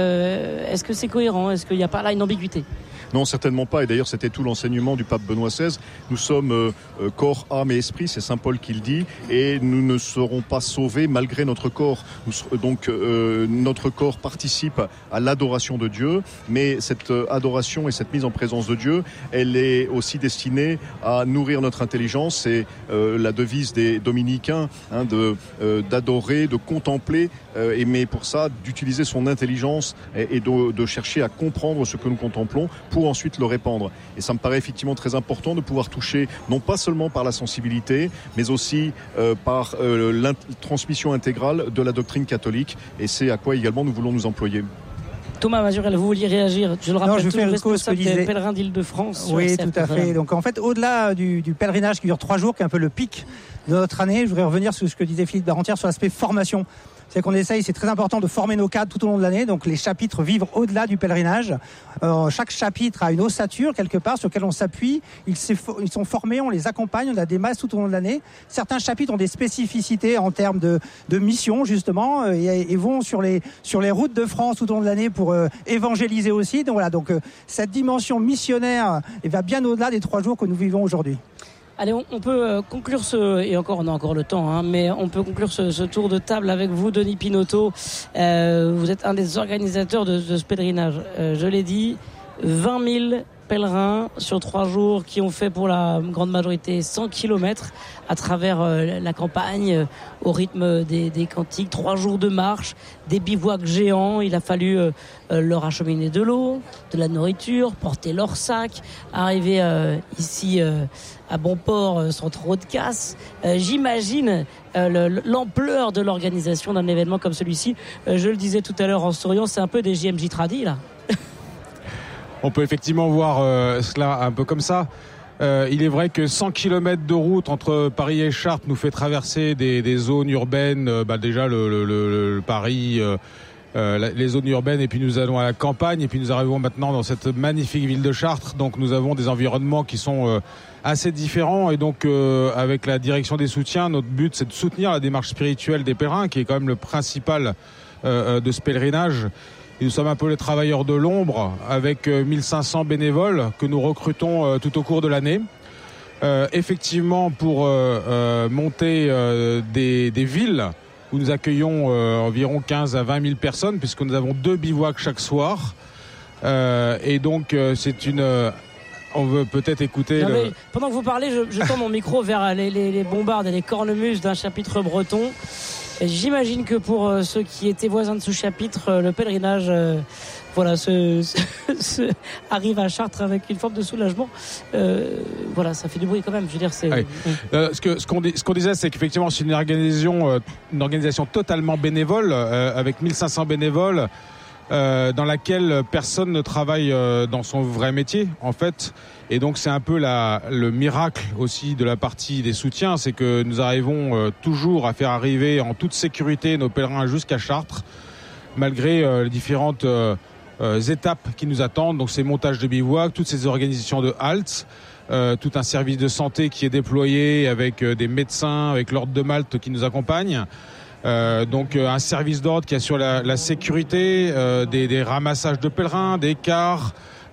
euh, est-ce que c'est cohérent? Est-ce qu'il n'y a pas là une ambiguïté? Non, certainement pas. Et d'ailleurs, c'était tout l'enseignement du pape Benoît seize. Nous sommes euh, corps, âme et esprit, c'est saint Paul qui le dit, et nous ne serons pas sauvés malgré notre corps. Nous, donc, euh, notre corps participe à l'adoration de Dieu, mais cette adoration et cette mise en présence de Dieu, elle est aussi destinée à nourrir notre intelligence. C'est euh, la devise des dominicains, hein, de, euh, d'adorer, de contempler, euh, et mais pour ça, d'utiliser son intelligence et, et de, de chercher à comprendre ce que nous contemplons, pour ensuite le répandre. Et ça me paraît effectivement très important de pouvoir toucher, non pas seulement par la sensibilité, mais aussi euh, par euh, la transmission intégrale de la doctrine catholique. Et c'est à quoi également nous voulons nous employer. Thomas Mazurel, vous vouliez réagir? Je le rappelle, non, je toujours responsable disait... des pèlerins d'Île-de-France. Oui, R C F, tout à fait. Donc en fait, au-delà du, du pèlerinage qui dure trois jours, qui est un peu le pic de notre année, je voudrais revenir sur ce que disait Philippe Darentière sur l'aspect formation. C'est qu'on essaye, c'est très important de former nos cadres tout au long de l'année. Donc les chapitres vivent au-delà du pèlerinage. Euh, chaque chapitre a une ossature quelque part sur laquelle on s'appuie. Ils, ils sont formés, on les accompagne, on a des masses tout au long de l'année. Certains chapitres ont des spécificités en termes de, de mission justement et, et vont sur les sur les routes de France tout au long de l'année pour euh, évangéliser aussi. Donc voilà, donc euh, cette dimension missionnaire et va bien au-delà des trois jours que nous vivons aujourd'hui. Allez, on, on peut euh, conclure ce, et encore, on a encore le temps, hein, mais on peut conclure ce, ce tour de table avec vous, Denis Pinotto. Euh, vous êtes un des organisateurs de, de ce pèlerinage. Euh, je l'ai dit, vingt mille pèlerins sur trois jours qui ont fait pour la grande majorité cent kilomètres à travers euh, la campagne euh, au rythme des, des cantiques, trois jours de marche, des bivouacs géants. Il a fallu euh, euh, leur acheminer de l'eau, de la nourriture, porter leur sac, arriver euh, ici euh, à bon port euh, sans trop de casse. Euh, j'imagine euh, le, l'ampleur de l'organisation d'un événement comme celui-ci. Euh, je le disais tout à l'heure en souriant, c'est un peu des J M J Tradi là. On peut effectivement voir euh, cela un peu comme ça. Euh, il est vrai que cent kilomètres de route entre Paris et Chartres nous fait traverser des, des zones urbaines, euh, bah déjà le, le, le, le Paris, euh, euh, les zones urbaines, et puis nous allons à la campagne, et puis nous arrivons maintenant dans cette magnifique ville de Chartres. Donc nous avons des environnements qui sont euh, assez différents, et donc euh, avec la direction des soutiens, notre but c'est de soutenir la démarche spirituelle des pèlerins, qui est quand même le principal euh, de ce pèlerinage. Et nous sommes un peu les travailleurs de l'ombre avec mille cinq cents bénévoles que nous recrutons tout au cours de l'année. Euh, effectivement, pour euh, euh, monter euh, des, des villes où nous accueillons euh, environ quinze à vingt mille personnes, puisque nous avons deux bivouacs chaque soir. Euh, et donc, euh, c'est une... Euh, on veut peut-être écouter... Non, le... Pendant que vous parlez, je, je tends mon micro vers les, les, les bombardes et les cornemuses d'un chapitre breton. Et j'imagine que pour euh, ceux qui étaient voisins de ce chapitre, euh, le pèlerinage euh, voilà, se, se, se arrive à Chartres avec une forme de soulagement. Euh, voilà, ça fait du bruit quand même. Je veux dire, c'est. Oui. Euh, ce, que, ce, qu'on, ce qu'on disait, c'est qu'effectivement, c'est une organisation, euh, une organisation totalement bénévole, euh, avec mille cinq cents bénévoles. euh, dans laquelle personne ne travaille euh, dans son vrai métier, en fait. Et donc c'est un peu la, le miracle aussi de la partie des soutiens, c'est que nous arrivons euh, toujours à faire arriver en toute sécurité nos pèlerins jusqu'à Chartres, malgré euh, les différentes euh, euh, étapes qui nous attendent. Donc ces montages de bivouac, toutes ces organisations de haltes, euh, tout un service de santé qui est déployé avec euh, des médecins, avec l'ordre de Malte qui nous accompagne. Euh, donc euh, un service d'ordre qui assure la, la sécurité, euh, des, des ramassages de pèlerins, des cars,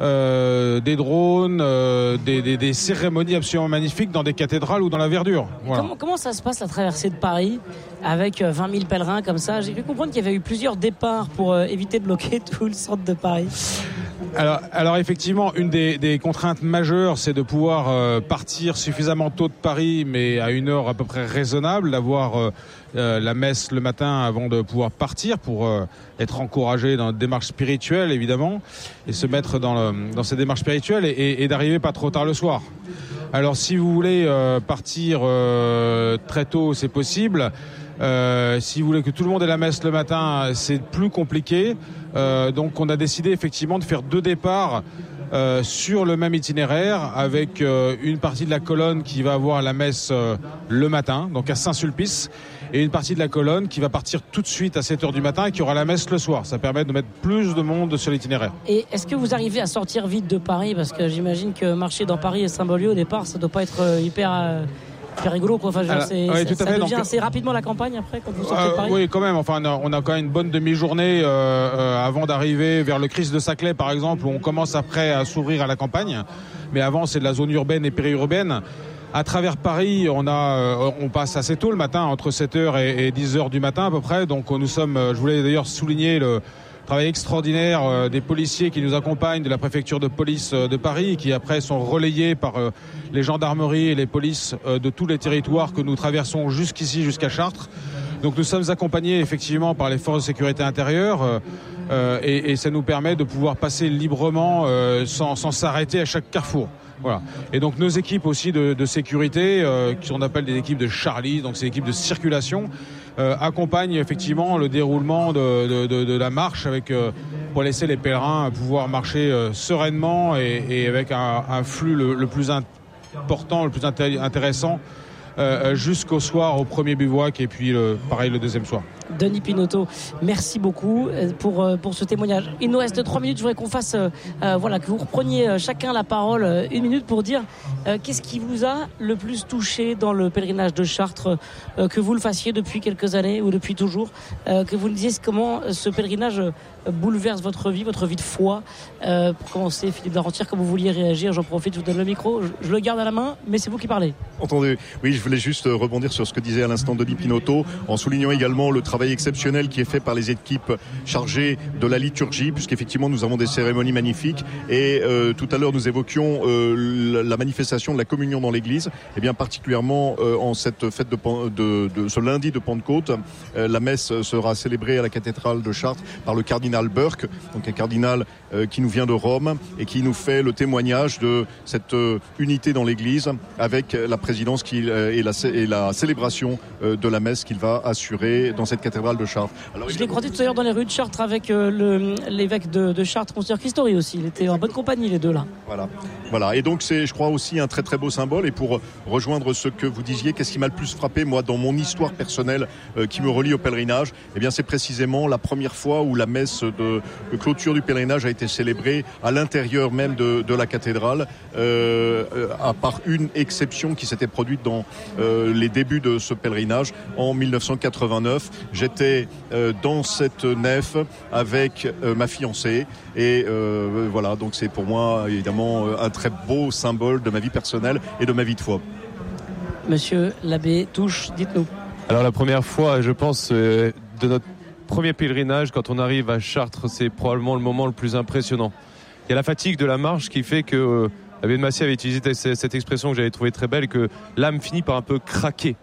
Euh, des drones, euh, des, des, des cérémonies absolument magnifiques dans des cathédrales ou dans la verdure. Voilà. Comment, comment ça se passe la traversée de Paris avec vingt mille pèlerins comme ça? J'ai pu comprendre qu'il y avait eu plusieurs départs pour euh, éviter de bloquer tout le centre de Paris. Alors, alors effectivement, une des, des contraintes majeures, c'est de pouvoir euh, partir suffisamment tôt de Paris, mais à une heure à peu près raisonnable, d'avoir euh, euh, la messe le matin avant de pouvoir partir pour euh, être encouragé dans une démarche spirituelle, évidemment, et se mettre dans, le, dans ces démarches spirituelles et, et, et d'arriver pas trop tard le soir. Alors, si vous voulez euh, partir euh, très tôt, c'est possible. Euh, si vous voulez que tout le monde ait la messe le matin, c'est plus compliqué. Euh, donc on a décidé effectivement de faire deux départs euh, sur le même itinéraire, avec euh, une partie de la colonne qui va avoir la messe euh, le matin, donc à Saint-Sulpice, et une partie de la colonne qui va partir tout de suite à sept heures du matin et qui aura la messe le soir. Ça permet de mettre plus de monde sur l'itinéraire. Et est-ce que vous arrivez à sortir vite de Paris? Parce que j'imagine que marcher dans Paris et Saint-Beaulieu au départ, ça doit pas être euh, hyper... Euh... C'est rigolo, quoi. Enfin, genre, Alors, c'est, oui, ça, tout à ça fait. devient Donc, assez rapidement la campagne après quand vous sortez euh, de Paris. Oui, quand même. Enfin, on a, on a quand même une bonne demi-journée euh, euh, avant d'arriver vers le Christ de Saclay, par exemple, où on commence après à s'ouvrir à la campagne. Mais avant, c'est de la zone urbaine et périurbaine. À travers Paris, on a, euh, on passe assez tôt le matin, entre sept heures et, et dix heures du matin à peu près. Donc, nous sommes. Je voulais d'ailleurs souligner le travail extraordinaire euh, des policiers qui nous accompagnent de la préfecture de police euh, de Paris, qui après sont relayés par euh, les gendarmeries et les polices euh, de tous les territoires que nous traversons jusqu'ici, jusqu'à Chartres. Donc nous sommes accompagnés effectivement par les forces de sécurité intérieure euh, euh, et, et ça nous permet de pouvoir passer librement euh, sans, sans s'arrêter à chaque carrefour. Voilà. Et donc nos équipes aussi de, de sécurité, euh, qui on appelle des équipes de Charlie, donc c'est équipes de circulation, euh, accompagnent effectivement le déroulement de, de, de, de la marche avec euh, pour laisser les pèlerins pouvoir marcher euh, sereinement et, et avec un, un flux le, le plus important, le plus inté- intéressant euh, jusqu'au soir au premier bivouac et puis le, pareil le deuxième soir. Denis Pinotto, merci beaucoup pour, pour ce témoignage. Il nous reste trois minutes. Je voudrais qu'on fasse, euh, voilà, que vous repreniez chacun la parole euh, une minute pour dire euh, qu'est-ce qui vous a le plus touché dans le pèlerinage de Chartres, euh, que vous le fassiez depuis quelques années ou depuis toujours, euh, que vous nous disiez comment ce pèlerinage bouleverse votre vie, votre vie de foi. Euh, pour commencer, Philippe Darentière, comme vous vouliez réagir, j'en profite, je vous donne le micro. Je, je le garde à la main, mais c'est vous qui parlez. Entendu. Oui, je voulais juste rebondir sur ce que disait à l'instant Denis Pinotto, en soulignant également le travail exceptionnel qui est fait par les équipes chargées de la liturgie, puisqu'effectivement nous avons des cérémonies magnifiques et euh, tout à l'heure nous évoquions euh, la manifestation de la communion dans l'église, et bien particulièrement euh, en cette fête de, de, de ce lundi de Pentecôte, euh, la messe sera célébrée à la cathédrale de Chartres par le cardinal Burke, donc un cardinal euh, qui nous vient de Rome et qui nous fait le témoignage de cette euh, unité dans l'église avec la présidence qui, euh, et, la, et la célébration euh, de la messe qu'il va assurer dans cette cathédrale de Chartres. Alors, je l'ai croisé tout à l'heure dans les rues de Chartres avec euh, le, l'évêque de, de Chartres, Monseigneur Christori aussi. Il était en bonne compagnie, les deux là. Voilà, voilà. Et donc c'est, je crois, aussi un très très beau symbole. Et pour rejoindre ce que vous disiez, qu'est-ce qui m'a le plus frappé moi dans mon histoire personnelle euh, qui me relie au pèlerinage, eh bien c'est précisément la première fois où la messe de, de clôture du pèlerinage a été célébrée à l'intérieur même de, de la cathédrale, euh, à part une exception qui s'était produite dans euh, les débuts de ce pèlerinage en dix-neuf cent quatre-vingt-neuf. J'étais euh, dans cette nef avec euh, ma fiancée et euh, voilà, donc c'est pour moi évidemment un très beau symbole de ma vie personnelle et de ma vie de foi. Monsieur l'abbé Touche, dites-nous. Alors la première fois, je pense, euh, de notre premier pèlerinage, quand on arrive à Chartres, c'est probablement le moment le plus impressionnant. Il y a la fatigue de la marche qui fait que euh, l'abbé de Massy avait utilisé cette expression que j'avais trouvée très belle, que l'âme finit par un peu craquer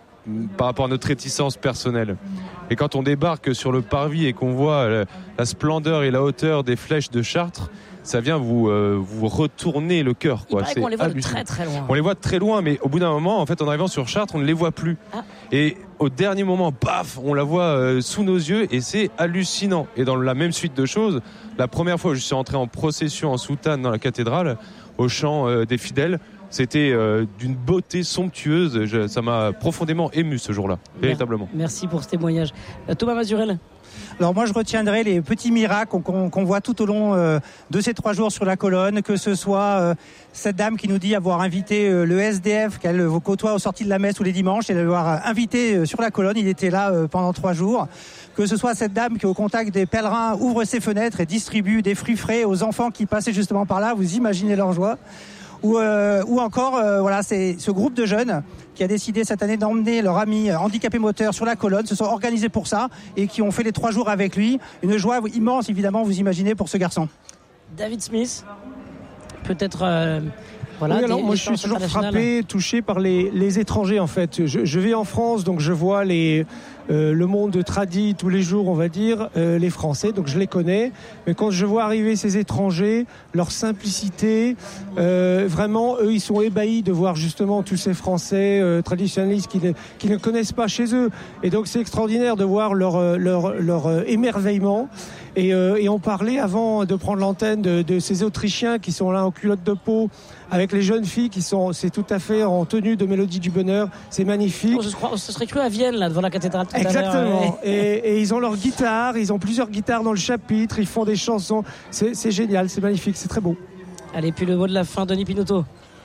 par rapport à notre réticence personnelle. Et quand on débarque sur le parvis et qu'on voit la, la splendeur et la hauteur des flèches de Chartres, ça vient vous, euh, vous retourner le cœur. Quoi. Il paraît c'est qu'on les voit hallucinant. de très très loin. On les voit de très loin, mais au bout d'un moment, en fait, en arrivant sur Chartres, on ne les voit plus. Ah. Et au dernier moment, paf, on la voit euh, sous nos yeux et c'est hallucinant. Et dans la même suite de choses, la première fois où je suis entré en procession en soutane dans la cathédrale, au chant euh, des fidèles, c'était euh, d'une beauté somptueuse. Je, ça m'a profondément ému ce jour-là, véritablement. Merci pour ce témoignage. Euh, Thomas Mazurel. Alors moi je retiendrai les petits miracles qu'on, qu'on voit tout au long euh, de ces trois jours sur la colonne, que ce soit euh, cette dame qui nous dit avoir invité euh, le S D F qu'elle vous côtoie aux sorties de la messe tous les dimanches et l'avoir invité euh, sur la colonne, il était là euh, pendant trois jours. Que ce soit cette dame qui au contact des pèlerins ouvre ses fenêtres et distribue des fruits frais aux enfants qui passaient justement par là, vous imaginez leur joie. Ou, euh, ou encore, euh, voilà, c'est ce groupe de jeunes qui a décidé cette année d'emmener leur ami handicapé moteur sur la colonne, se sont organisés pour ça et qui ont fait les trois jours avec lui. Une joie immense, évidemment, vous imaginez, pour ce garçon. David Smith, peut-être... Euh... Voilà, oui, alors des, moi des je suis toujours frappé, touché par les, les étrangers en fait. Je, je vais en France, donc je vois les, euh, le monde tradit tous les jours, on va dire, euh, les Français, donc je les connais. Mais quand je vois arriver ces étrangers, leur simplicité, euh, vraiment, eux, ils sont ébahis de voir justement tous ces Français euh, traditionnalistes qui ne, qui ne connaissent pas chez eux. Et donc c'est extraordinaire de voir leur, leur, leur euh, émerveillement. Et, euh, et on parlait avant de prendre l'antenne de, de ces Autrichiens qui sont là en culotte de peau, avec les jeunes filles qui sont, c'est tout à fait en tenue de Mélodie du Bonheur, c'est magnifique. On se, croit, on se serait cru à Vienne là devant la cathédrale. Tout Exactement. À l'heure. et, et ils ont leur guitare, ils ont plusieurs guitares dans le chapitre, ils font des chansons, c'est, c'est génial, c'est magnifique, c'est très beau. Allez, puis le mot de la fin, Denis Pinotto.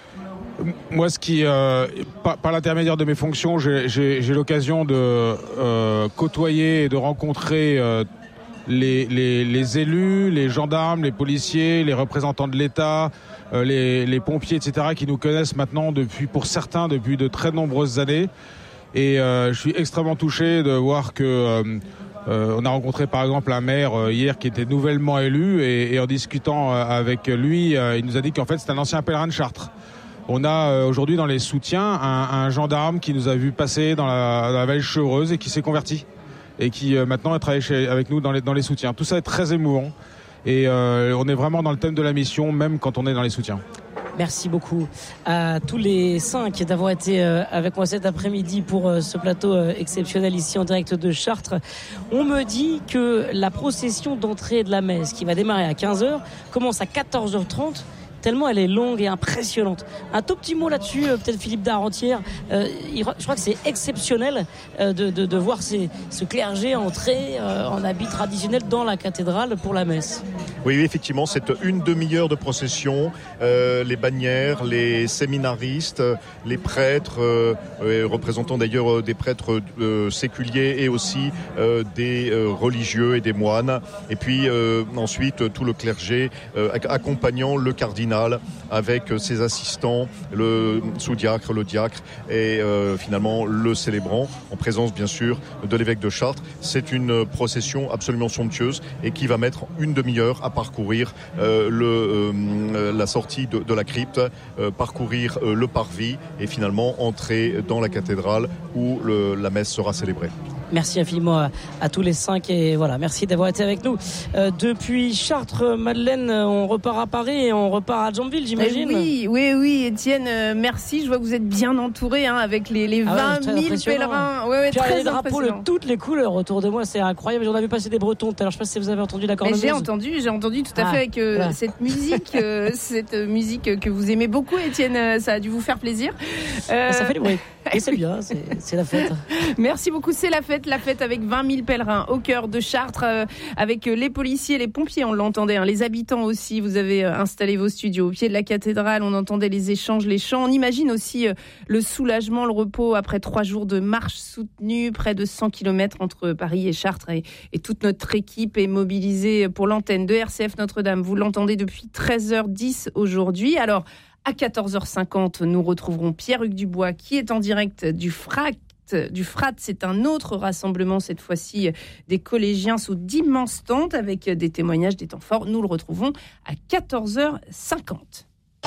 Moi, ce qui, euh, par, par l'intermédiaire de mes fonctions, j'ai, j'ai, j'ai l'occasion de euh, côtoyer et de rencontrer euh, les, les, les élus, les gendarmes, les policiers, les représentants de l'État, euh, les, les pompiers, et cetera, qui nous connaissent maintenant depuis, pour certains, depuis de très nombreuses années. Et euh, je suis extrêmement touché de voir que euh, euh, on a rencontré par exemple un maire euh, hier qui était nouvellement élu et, et en discutant euh, avec lui, euh, il nous a dit qu'en fait c'est un ancien pèlerin de Chartres. On a euh, aujourd'hui dans les soutiens un, un gendarme qui nous a vu passer dans la, dans la vallée Chevreuse et qui s'est converti et qui euh, maintenant travaille chez, avec nous dans les, dans les soutiens. Tout ça est très émouvant et euh, on est vraiment dans le thème de la mission même quand on est dans les soutiens. Merci beaucoup à tous les cinq d'avoir été avec moi cet après-midi pour ce plateau exceptionnel ici en direct de Chartres. On me dit que la procession d'entrée de la messe qui va démarrer à quinze heures commence à quatorze heures trente. Tellement elle est longue et impressionnante. Un tout petit mot là-dessus, euh, peut-être Philippe Darentière. Euh, je crois que c'est exceptionnel euh, de, de, de voir ces, ce clergé entrer euh, en habit traditionnel dans la cathédrale pour la messe. Oui, oui, effectivement, c'est une demi-heure de procession. Euh, les bannières, les séminaristes, les prêtres, euh, euh, représentant d'ailleurs euh, des prêtres euh, séculiers et aussi euh, des euh, religieux et des moines. Et puis euh, ensuite tout le clergé euh, accompagnant le cardinal avec ses assistants, le sous-diacre, le diacre et euh, finalement le célébrant, en présence bien sûr de l'évêque de Chartres. C'est une procession absolument somptueuse et qui va mettre une demi-heure à parcourir euh, le, euh, la sortie de, de la crypte, euh, parcourir euh, le parvis et finalement entrer dans la cathédrale où le, la messe sera célébrée. Merci infiniment à, à tous les cinq et voilà, merci d'avoir été avec nous. Euh, depuis Chartres, Madeleine, on repart à Paris et on repart à Jeanville, j'imagine. Euh, oui, oui, oui, Étienne, euh, merci. Je vois que vous êtes bien entouré hein, avec les, les ah vingt mille pèlerins. Ouais, ouais, Puis très il y a des drapeaux de toutes les couleurs autour de moi, c'est incroyable. J'en avais passé des Bretons tout à l'heure. Je ne sais pas si vous avez entendu la cornemuse. J'ai entendu, j'ai entendu tout à ah, fait avec euh, voilà. cette musique, euh, cette musique que vous aimez beaucoup, Étienne. Ça a dû vous faire plaisir. Euh... Ça fait du bruit. Et c'est bien, c'est, c'est la fête. Merci beaucoup, c'est la fête, la fête avec vingt mille pèlerins au cœur de Chartres, euh, avec les policiers, les pompiers, on l'entendait, hein, les habitants aussi. Vous avez euh, installé vos studios au pied de la cathédrale, on entendait les échanges, les chants. On imagine aussi euh, le soulagement, le repos après trois jours de marche soutenue, près de cent kilomètres entre Paris et Chartres. Et, et toute notre équipe est mobilisée pour l'antenne de R C F Notre-Dame. Vous l'entendez depuis treize heures dix aujourd'hui. Alors, à quatorze heures cinquante, nous retrouverons Pierre-Hugues Dubois qui est en direct du F R A C. Du F R A T, c'est un autre rassemblement, cette fois-ci des collégiens sous d'immenses tentes avec des témoignages, des temps forts. Nous le retrouvons à quatorze heures cinquante.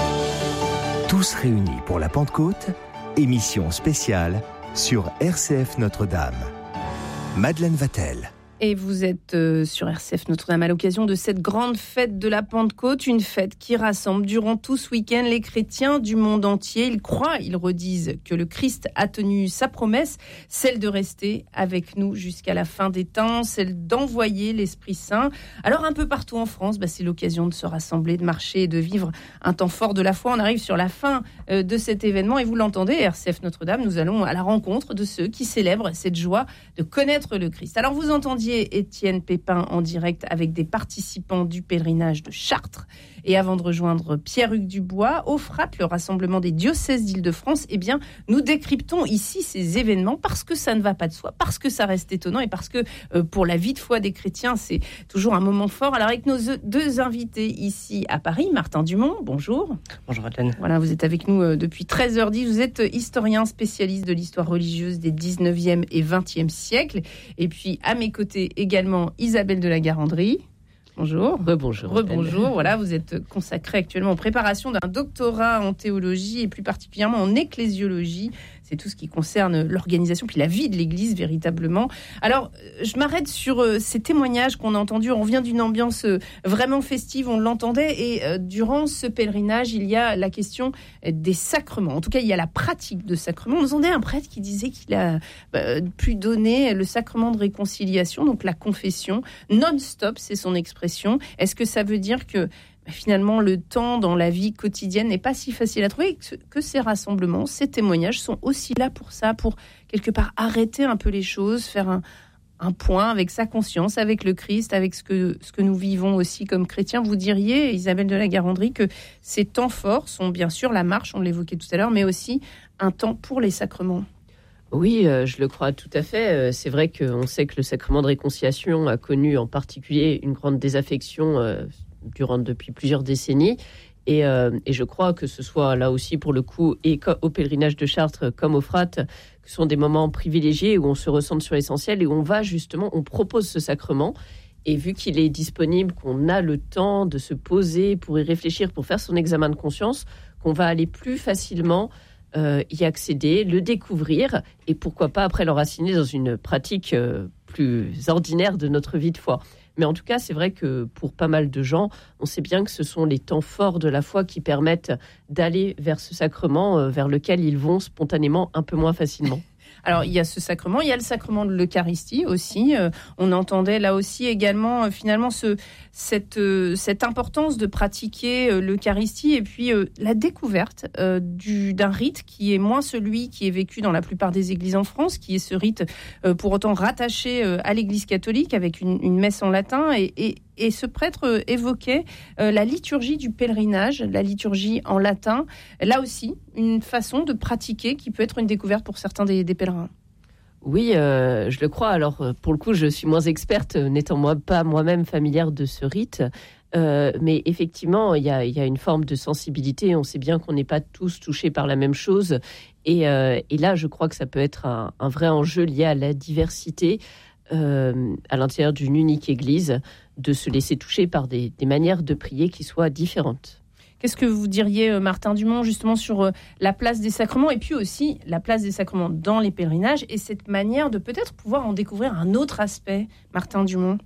Tous réunis pour la Pentecôte, émission spéciale sur R C F Notre-Dame. Madeleine Vatel. Et vous êtes euh, sur R C F Notre-Dame à l'occasion de cette grande fête de la Pentecôte, une fête qui rassemble durant tout ce week-end les chrétiens du monde entier. Ils croient, ils redisent que le Christ a tenu sa promesse, celle de rester avec nous jusqu'à la fin des temps, celle d'envoyer l'Esprit Saint. Alors un peu partout en France, bah, c'est l'occasion de se rassembler, de marcher et de vivre un temps fort de la foi. On arrive sur la fin euh, de cet événement et vous l'entendez, R C F Notre-Dame, nous allons à la rencontre de ceux qui célèbrent cette joie de connaître le Christ. Alors vous entendiez Étienne Pépin en direct avec des participants du pèlerinage de Chartres. Et avant de rejoindre Pierre-Hugues Dubois, au F R A T, le rassemblement des diocèses d'Île-de-France, eh bien, nous décryptons ici ces événements parce que ça ne va pas de soi, parce que ça reste étonnant et parce que euh, pour la vie de foi des chrétiens, c'est toujours un moment fort. Alors avec nos deux invités ici à Paris, Martin Dumont, bonjour. Bonjour Adeline. Voilà, vous êtes avec nous euh, depuis treize heures dix. Vous êtes historien spécialiste de l'histoire religieuse des dix-neuvième et vingtième siècles. Et puis à mes côtés également Isabelle de la Garandrie. Bonjour. Rebonjour. Rebonjour. Voilà, vous êtes consacré actuellement aux préparations d'un doctorat en théologie et plus particulièrement en ecclésiologie. C'est tout ce qui concerne l'organisation puis la vie de l'Église véritablement. Alors, je m'arrête sur euh, ces témoignages qu'on a entendus. On vient d'une ambiance euh, vraiment festive, on l'entendait. Et euh, durant ce pèlerinage, il y a la question euh, des sacrements. En tout cas, il y a la pratique de sacrements. On entendait un prêtre qui disait qu'il a euh, pu donner le sacrement de réconciliation, donc la confession, non-stop, c'est son expression. Est-ce que ça veut dire que finalement, le temps dans la vie quotidienne n'est pas si facile à trouver, que, que ces rassemblements, ces témoignages sont aussi là pour ça, pour quelque part arrêter un peu les choses, faire un, un point avec sa conscience, avec le Christ, avec ce que, ce que nous vivons aussi comme chrétiens. Vous diriez, Isabelle de la Garandrie, que ces temps forts sont bien sûr la marche, on l'évoquait tout à l'heure, mais aussi un temps pour les sacrements. Oui, euh, je le crois tout à fait. C'est vrai qu'on sait que le sacrement de réconciliation a connu en particulier une grande désaffection euh, durant depuis plusieurs décennies. Et, euh, et je crois que ce soit là aussi pour le coup, et au pèlerinage de Chartres comme au F R A T, que ce sont des moments privilégiés où on se recentre sur l'essentiel et où on va justement, on propose ce sacrement. Et vu qu'il est disponible, qu'on a le temps de se poser pour y réfléchir, pour faire son examen de conscience, qu'on va aller plus facilement euh, y accéder, le découvrir et pourquoi pas après l'enraciner dans une pratique euh, plus ordinaire de notre vie de foi. Mais en tout cas, c'est vrai que pour pas mal de gens, on sait bien que ce sont les temps forts de la foi qui permettent d'aller vers ce sacrement euh, vers lequel ils vont spontanément un peu moins facilement. Alors, il y a ce sacrement, il y a le sacrement de l'Eucharistie aussi. Euh, on entendait là aussi également, euh, finalement, ce, cette, euh, cette importance de pratiquer euh, l'Eucharistie et puis euh, la découverte euh, du, d'un rite qui est moins celui qui est vécu dans la plupart des églises en France, qui est ce rite euh, pour autant rattaché euh, à l'Église catholique avec une, une messe en latin et, et Et ce prêtre évoquait euh, la liturgie du pèlerinage, la liturgie en latin. Là aussi, une façon de pratiquer qui peut être une découverte pour certains des, des pèlerins. Oui, euh, je le crois. Alors, pour le coup, je suis moins experte, n'étant moi pas moi-même familière de ce rite. Euh, mais effectivement, il y a, y a une forme de sensibilité. On sait bien qu'on n'est pas tous touchés par la même chose. Et, euh, et là, je crois que ça peut être un, un vrai enjeu lié à la diversité euh, à l'intérieur d'une unique église, de se laisser toucher par des, des manières de prier qui soient différentes. Qu'est-ce que vous diriez, Martin Dumont, justement sur la place des sacrements et puis aussi la place des sacrements dans les pèlerinages et cette manière de peut-être pouvoir en découvrir un autre aspect, Martin Dumont?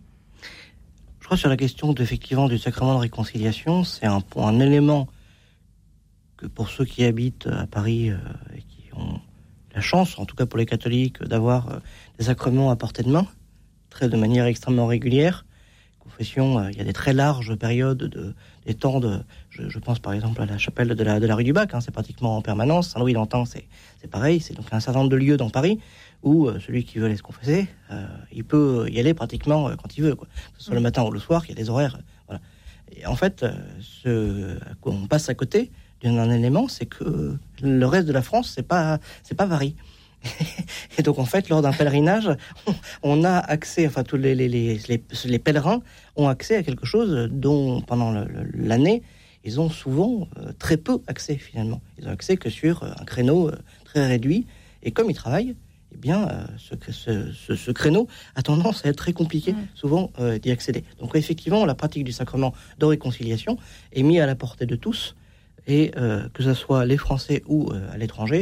Je crois sur la question effectivement du sacrement de réconciliation, c'est un, un élément que pour ceux qui habitent à Paris euh, et qui ont la chance, en tout cas pour les catholiques, d'avoir euh, des sacrements à portée de main, très de manière extrêmement régulière. Confession, euh, il y a des très larges périodes de des temps de. Je, je pense par exemple à la chapelle de la de la rue du Bac, hein, c'est pratiquement en permanence. Saint-Louis d'Antin, c'est c'est pareil. C'est donc un certain nombre de lieux dans Paris où euh, celui qui veut aller se confesser, euh, il peut y aller pratiquement euh, quand il veut, quoi. Que ce soit le matin ou le soir, il y a des horaires. Euh, voilà. Et en fait, euh, ce à quoi on passe à côté d'un élément, c'est que le reste de la France, c'est pas c'est pas Paris. Et donc en fait, lors d'un pèlerinage, on, on a accès, enfin tous les, les, les, les, les pèlerins ont accès à quelque chose dont pendant le, le, l'année, ils ont souvent euh, très peu accès finalement. Ils ont accès que sur un créneau euh, très réduit. Et comme ils travaillent, eh bien, euh, ce, ce, ce, ce créneau a tendance à être très compliqué, mmh. souvent euh, d'y accéder. Donc effectivement, la pratique du sacrement de réconciliation est mise à la portée de tous, et euh, que ce soit les Français ou euh, à l'étranger.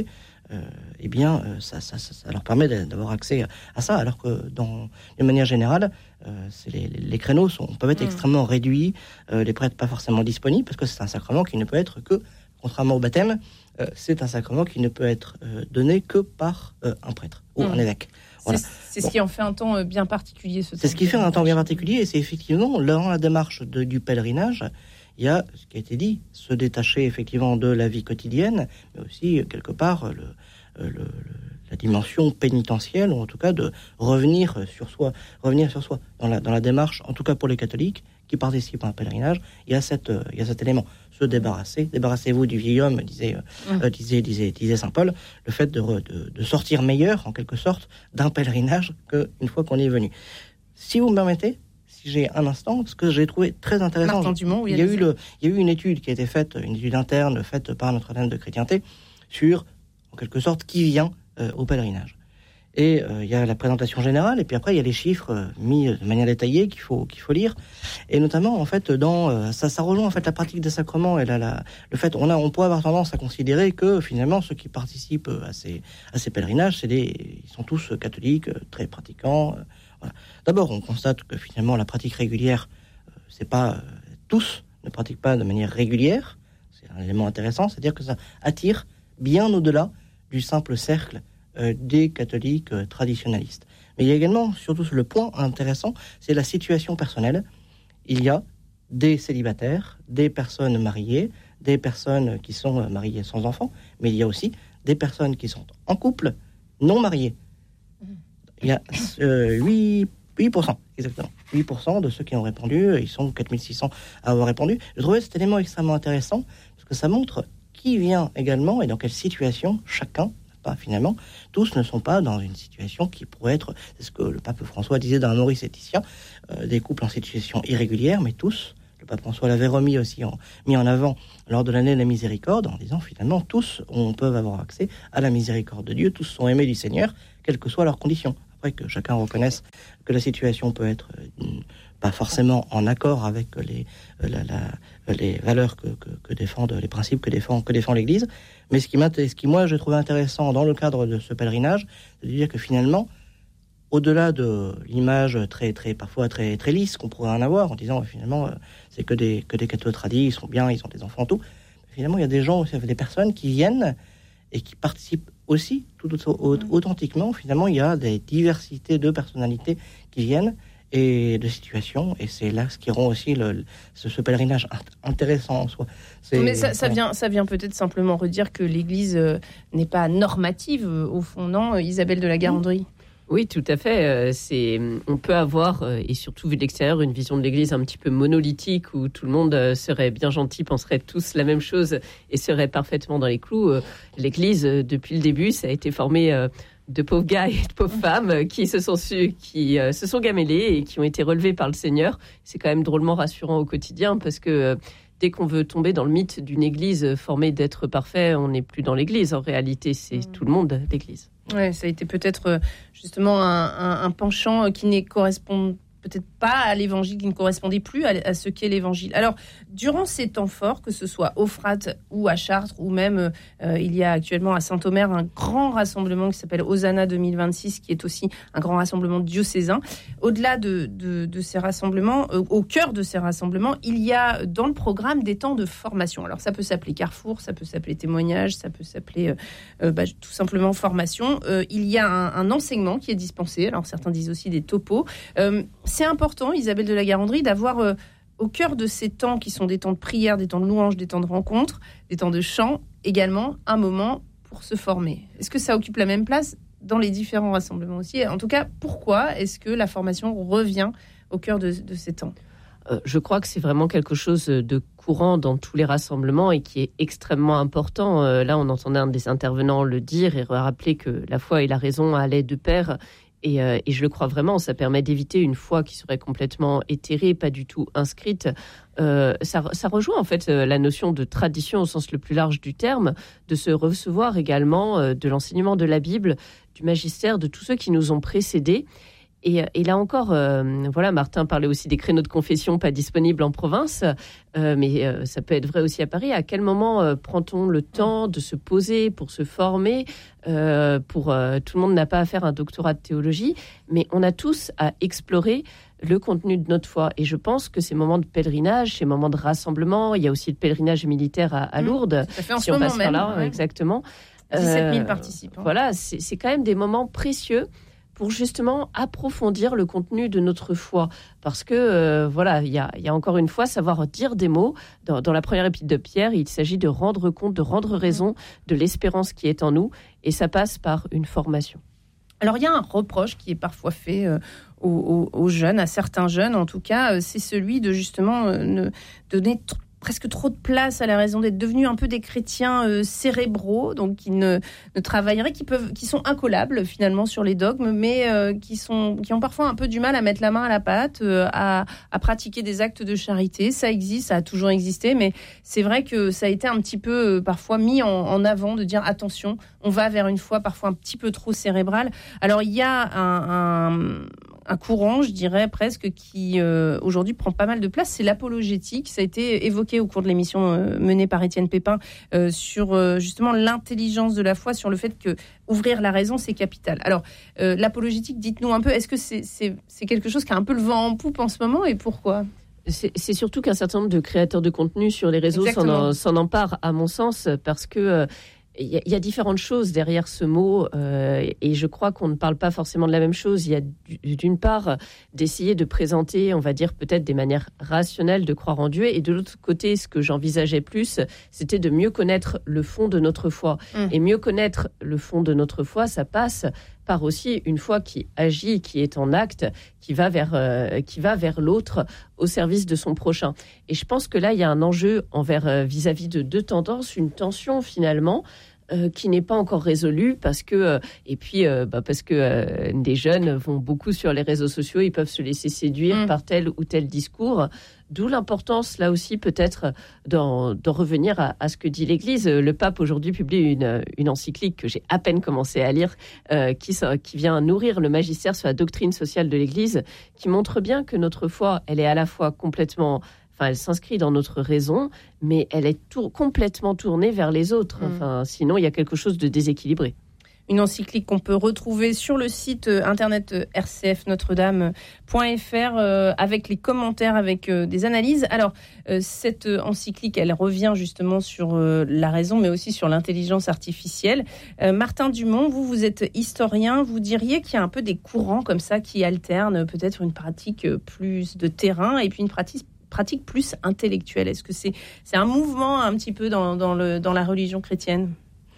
euh, eh bien, euh, ça, ça, ça, ça leur permet d'avoir accès à ça, alors que, dans, de manière générale, euh, c'est les, les créneaux sont, peuvent être mmh. extrêmement réduits, euh, les prêtres pas forcément disponibles, parce que c'est un sacrement qui ne peut être que, contrairement au baptême, euh, c'est un sacrement qui ne peut être euh, donné que par euh, un prêtre ou mmh. un évêque. Voilà. C'est, c'est bon. ce qui en fait un temps bien particulier. Ce c'est ce qui fait un temps bien particulier, et c'est effectivement, dans la démarche de, du pèlerinage, il y a ce qui a été dit, se détacher effectivement de la vie quotidienne, mais aussi, quelque part, le, le, le, la dimension pénitentielle, ou en tout cas de revenir sur soi, revenir sur soi. Dans la, dans la démarche, en tout cas pour les catholiques, qui participent à un pèlerinage, il y a, cette, euh, il y a cet élément. Se débarrasser, débarrassez-vous du vieil homme, disait, euh, mmh. disait, disait, disait saint Paul, le fait de, re, de, de sortir meilleur, en quelque sorte, d'un pèlerinage qu'une fois qu'on y est venu. Si vous me permettez, si j'ai un instant, ce que j'ai trouvé très intéressant, Martin Dumont, oui, il, y a eu le, il y a eu une étude qui a été faite, une étude interne faite par Notre-Dame de Chrétienté, sur, en quelque sorte, qui vient euh, au pèlerinage. Et euh, il y a la présentation générale, et puis après il y a les chiffres euh, mis de manière détaillée qu'il faut qu'il faut lire, et notamment en fait dans euh, ça ça rejoint en fait la pratique des sacrements et la, la le fait on a on pourrait avoir tendance à considérer que finalement ceux qui participent à ces à ces pèlerinages c'est des ils sont tous catholiques très pratiquants. Euh, voilà. D'abord on constate que finalement la pratique régulière euh, c'est pas euh, tous ne pratiquent pas de manière régulière, c'est un élément intéressant, c'est-à-dire que ça attire bien au-delà du simple cercle Euh, des catholiques euh, traditionnalistes. Mais il y a également, surtout le point intéressant, c'est la situation personnelle. Il y a des célibataires, des personnes mariées, des personnes qui sont euh, mariées sans enfants, mais il y a aussi des personnes qui sont en couple, non mariées. Il y a euh, huit pour cent, exactement. huit pour cent de ceux qui ont répondu, ils sont quatre mille six cents à avoir répondu. Je trouvais cet élément extrêmement intéressant, parce que ça montre qui vient également et dans quelle situation chacun. Finalement, tous ne sont pas dans une situation qui pourrait être, c'est ce que le pape François disait dans Amoris Laetitia, euh, des couples en situation irrégulière, mais tous, le pape François l'avait remis aussi en, mis en avant lors de l'année de la miséricorde, en disant finalement tous on peuvent avoir accès à la miséricorde de Dieu, tous sont aimés du Seigneur, quelles que soient leurs conditions. Après que chacun reconnaisse que la situation peut être euh, pas forcément en accord avec les, euh, la, la, les valeurs que, que, que défendent, les principes que défend, que défend l'Église. Mais ce qui, ce qui, moi, je trouvais intéressant dans le cadre de ce pèlerinage, c'est de dire que finalement, au-delà de l'image très, très, parfois très, très lisse qu'on pourrait en avoir, en disant finalement, euh, c'est que des, que des cathos tradis, ils sont bien, ils ont des enfants, tout. Finalement, il y a des gens, des personnes qui viennent et qui participent aussi, tout authentiquement. Finalement, il y a des diversités de personnalités qui viennent et de situations, et c'est là ce qui rend aussi le, ce, ce pèlerinage intéressant en soi. C'est, Mais ça, ça, vient, ça vient peut-être simplement redire que l'Église euh, n'est pas normative, euh, au fond, non, Isabelle de la Garandrie? Oui, tout à fait. C'est, on peut avoir, et surtout vu de l'extérieur, une vision de l'Église un petit peu monolithique où tout le monde serait bien gentil, penserait tous la même chose et serait parfaitement dans les clous. L'Église, depuis le début, ça a été formé de pauvres gars et de pauvres femmes qui se sont su, qui euh, se sont gamellés et qui ont été relevés par le Seigneur. C'est quand même drôlement rassurant au quotidien parce que euh, dès qu'on veut tomber dans le mythe d'une Église formée d'êtres parfaits, on n'est plus dans l'Église. En réalité, c'est mmh. tout le monde l'Église. Ouais, ça a été peut-être justement un, un, un penchant qui ne correspond peut-être pas à l'évangile, qui ne correspondait plus à, à ce qu'est l'évangile. Alors, durant ces temps forts, que ce soit au Frat ou à Chartres, ou même euh, il y a actuellement à Saint-Omer un grand rassemblement qui s'appelle Hosanna deux mille vingt-six, qui est aussi un grand rassemblement diocésain. Au-delà de, de, de ces rassemblements, euh, au cœur de ces rassemblements, il y a dans le programme des temps de formation. Alors, ça peut s'appeler Carrefour, ça peut s'appeler témoignage, ça peut s'appeler euh, euh, bah, tout simplement formation. Euh, il y a un, un enseignement qui est dispensé. Alors, certains disent aussi des topos. Euh, c'est important, Isabelle de la Garandrie, d'avoir euh, au cœur de ces temps qui sont des temps de prière, des temps de louange, des temps de rencontre, des temps de chant, également un moment pour se former. Est-ce que ça occupe la même place dans les différents rassemblements aussi? En tout cas, pourquoi est-ce que la formation revient au cœur de, de ces temps? euh, Je crois que c'est vraiment quelque chose de courant dans tous les rassemblements et qui est extrêmement important. Euh, là, on entendait un des intervenants le dire et rappeler que la foi et la raison allaient de pair. Et, euh, et je le crois vraiment, ça permet d'éviter une foi qui serait complètement éthérée, pas du tout inscrite. Euh, ça, ça rejoint en fait la notion de tradition au sens le plus large du terme, de se recevoir également euh, de l'enseignement de la Bible, du magistère, de tous ceux qui nous ont précédés. Et, et là encore, euh, voilà, Martin parlait aussi des créneaux de confession pas disponibles en province, euh, mais euh, ça peut être vrai aussi à Paris. À quel moment euh, prend-on le temps de se poser pour se former euh, pour, euh, tout le monde n'a pas à faire un doctorat de théologie, mais on a tous à explorer le contenu de notre foi. Et je pense que ces moments de pèlerinage, ces moments de rassemblement, il y a aussi le pèlerinage militaire à, à Lourdes, Ça fait en si ce on moment passe même, par là, ouais. exactement. dix-sept mille Euh, participants. Voilà, c'est, c'est quand même des moments précieux pour justement approfondir le contenu de notre foi. Parce que, euh, voilà, il y a, y a encore une fois savoir dire des mots. Dans, dans la première épître de Pierre, il s'agit de rendre compte, de rendre raison de l'espérance qui est en nous. Et ça passe par une formation. Alors, il y a un reproche qui est parfois fait euh, aux, aux, aux jeunes, à certains jeunes en tout cas, euh, c'est celui de justement euh, ne donner t- presque trop de place à la raison d'être devenus un peu des chrétiens euh, cérébraux, donc qui ne, ne travailleraient, qui peuvent, qui sont incollables finalement sur les dogmes, mais euh, qui sont, qui ont parfois un peu du mal à mettre la main à la pâte, euh, à, à pratiquer des actes de charité. Ça existe, ça a toujours existé, mais c'est vrai que ça a été un petit peu euh, parfois mis en, en avant de dire attention, on va vers une foi parfois un petit peu trop cérébrale. Alors il y a un, un un courant, je dirais presque, qui euh, aujourd'hui prend pas mal de place, c'est l'apologétique. Ça a été évoqué au cours de l'émission euh, menée par Étienne Pépin euh, sur euh, justement l'intelligence de la foi, sur le fait que ouvrir la raison, c'est capital. Alors, euh, l'apologétique, dites-nous un peu, est-ce que c'est, c'est, c'est quelque chose qui a un peu le vent en poupe en ce moment et pourquoi ? C'est, c'est surtout qu'un certain nombre de créateurs de contenu sur les réseaux s'en, en, s'en emparent, à mon sens, parce que euh, il y, y a différentes choses derrière ce mot euh, et je crois qu'on ne parle pas forcément de la même chose. Il y a d'une part d'essayer de présenter, on va dire peut-être des manières rationnelles de croire en Dieu, et de l'autre côté, ce que j'envisageais plus, c'était de mieux connaître le fond de notre foi. Mmh. Et mieux connaître le fond de notre foi, ça passe par aussi une foi qui agit, qui est en acte, qui va vers, euh, qui va vers l'autre au service de son prochain. Et je pense que là, il y a un enjeu envers, euh, vis-à-vis de deux tendances, une tension finalement, Euh, qui n'est pas encore résolue parce que euh, et puis euh, bah, parce que euh, des jeunes vont beaucoup sur les réseaux sociaux, ils peuvent se laisser séduire mmh. par tel ou tel discours, d'où l'importance là aussi peut-être d'en, d'en revenir à, à ce que dit l'Église. Le pape aujourd'hui publie une, une encyclique que j'ai à peine commencé à lire euh, qui, qui vient nourrir le magistère sur la doctrine sociale de l'Église, qui montre bien que notre foi, elle est à la fois complètement Enfin, elle s'inscrit dans notre raison, mais elle est tour- complètement tournée vers les autres. Enfin, sinon, il y a quelque chose de déséquilibré. Une encyclique qu'on peut retrouver sur le site internet r c f notre dame point f r euh, avec les commentaires, avec euh, des analyses. Alors, euh, cette encyclique, elle revient justement sur euh, la raison, mais aussi sur l'intelligence artificielle. Euh, Martin Dumont, vous, vous êtes historien. Vous diriez qu'il y a un peu des courants comme ça qui alternent peut-être une pratique plus de terrain et puis une pratique pratique plus intellectuelle. Est-ce que c'est, c'est un mouvement un petit peu dans, dans, le, dans la religion chrétienne ?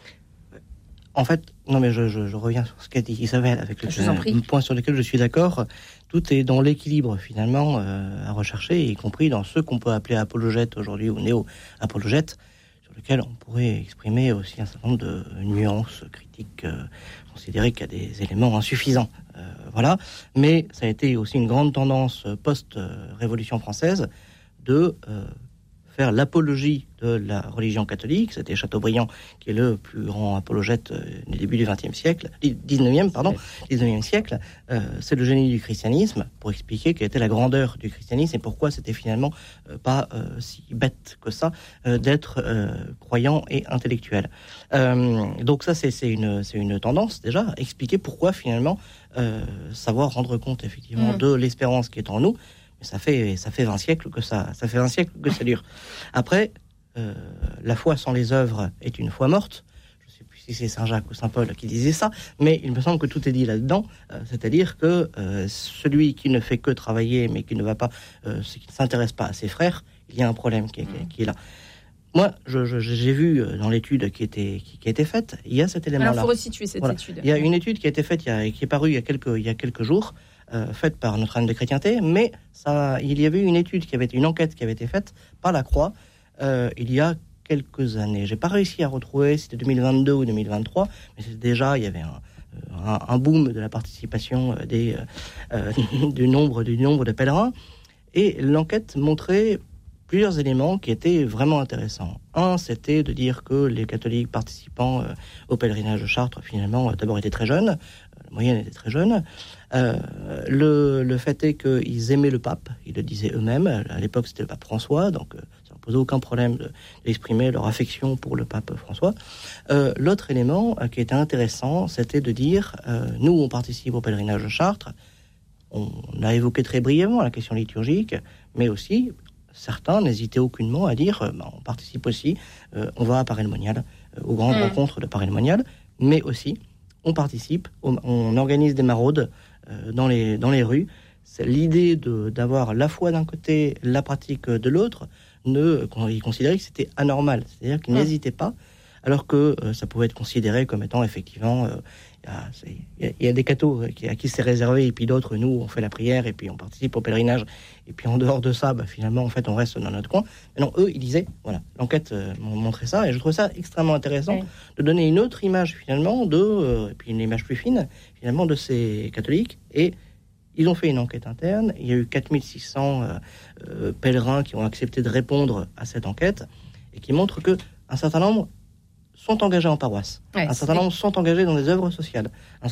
En fait, non mais je, je, je reviens sur ce qu'a dit Isabelle, avec le, le point sur lequel je suis d'accord. Tout est dans l'équilibre finalement euh, à rechercher, y compris dans ce qu'on peut appeler apologète aujourd'hui ou néo-apologète, sur lequel on pourrait exprimer aussi un certain nombre de nuances critiques, euh, considérer qu'il y a des éléments insuffisants. Euh, voilà. Mais ça a été aussi une grande tendance post-Révolution française de euh, faire l'apologie de la religion catholique. C'était Chateaubriand qui est le plus grand apologète euh, du début du vingtième siècle, dix-neuvième, pardon, dix-neuvième siècle. Euh, c'est le génie du christianisme pour expliquer quelle était la grandeur du christianisme et pourquoi c'était finalement euh, pas euh, si bête que ça euh, d'être euh, croyant et intellectuel. Euh, donc ça, c'est, c'est, une, c'est une tendance déjà, expliquer pourquoi finalement euh, savoir rendre compte effectivement mmh. de l'espérance qui est en nous. Mais ça fait, ça fait vingt siècles que ça, ça fait vingt siècles que ça dure. Après, euh, la foi sans les œuvres est une foi morte. Je ne sais plus si c'est Saint Jacques ou Saint Paul qui disait ça, mais il me semble que tout est dit là-dedans. Euh, c'est-à-dire que euh, celui qui ne fait que travailler, mais qui ne va pas, euh, qui ne s'intéresse pas à ses frères, il y a un problème qui est, qui est, qui est là. Moi, je, je, j'ai vu dans l'étude qui, était, qui, qui a été faite, il y a cet élément-là. Alors, il faut resituer cette voilà. étude. Il y a une étude qui a été faite, il y a, qui est parue il y a quelques, il y a quelques jours, euh, faite par Notre-Dame de Chrétienté, mais ça, il y avait une étude, qui avait été, une enquête qui avait été faite par la Croix euh, il y a quelques années. J'ai pas réussi à retrouver si c'était deux mille vingt-deux ou deux mille vingt-trois, mais c'était déjà, il y avait un, un, un boom de la participation des, euh, du, nombre, du nombre de pèlerins, et l'enquête montrait plusieurs éléments qui étaient vraiment intéressants. Un, c'était de dire que les catholiques participant euh, au pèlerinage de Chartres, finalement, euh, d'abord étaient très jeunes. Euh, la moyenne était très jeune. Euh, le, le fait est qu'ils aimaient le pape, ils le disaient eux-mêmes. À l'époque, c'était le pape François, donc euh, ça ne posait aucun problème de, d'exprimer leur affection pour le pape François. Euh, l'autre élément euh, qui était intéressant, c'était de dire, euh, nous, on participe au pèlerinage de Chartres. On, on a évoqué très brièvement la question liturgique, mais aussi, certains n'hésitaient aucunement à dire, euh, bah, on participe aussi, euh, on va à Paray-le-Monial, euh, aux grandes mmh. rencontres de Paray-le-Monial, mais aussi, on participe, on, on organise des maraudes euh, dans, les, dans les rues. C'est l'idée de, d'avoir la foi d'un côté, la pratique de l'autre, ne, ils considéraient que c'était anormal. C'est-à-dire qu'ils mmh. n'hésitaient pas, alors que euh, ça pouvait être considéré comme étant effectivement... Euh, il y, y a des cathos qui, à qui c'est réservé, et puis d'autres, nous, on fait la prière, et puis on participe au pèlerinage, et puis en dehors de ça, bah, finalement, en fait, on reste dans notre coin. Mais non, eux, ils disaient, voilà, l'enquête euh, montrait ça, et je trouve ça extrêmement intéressant oui. de donner une autre image, finalement, de, euh, et puis une image plus fine, finalement, de ces catholiques, et ils ont fait une enquête interne, il y a eu quatre mille six cents euh, euh, pèlerins qui ont accepté de répondre à cette enquête, et qui montrent que un certain nombre sont engagés en paroisse. Ouais, un certain nombre sont engagés dans des œuvres sociales. Un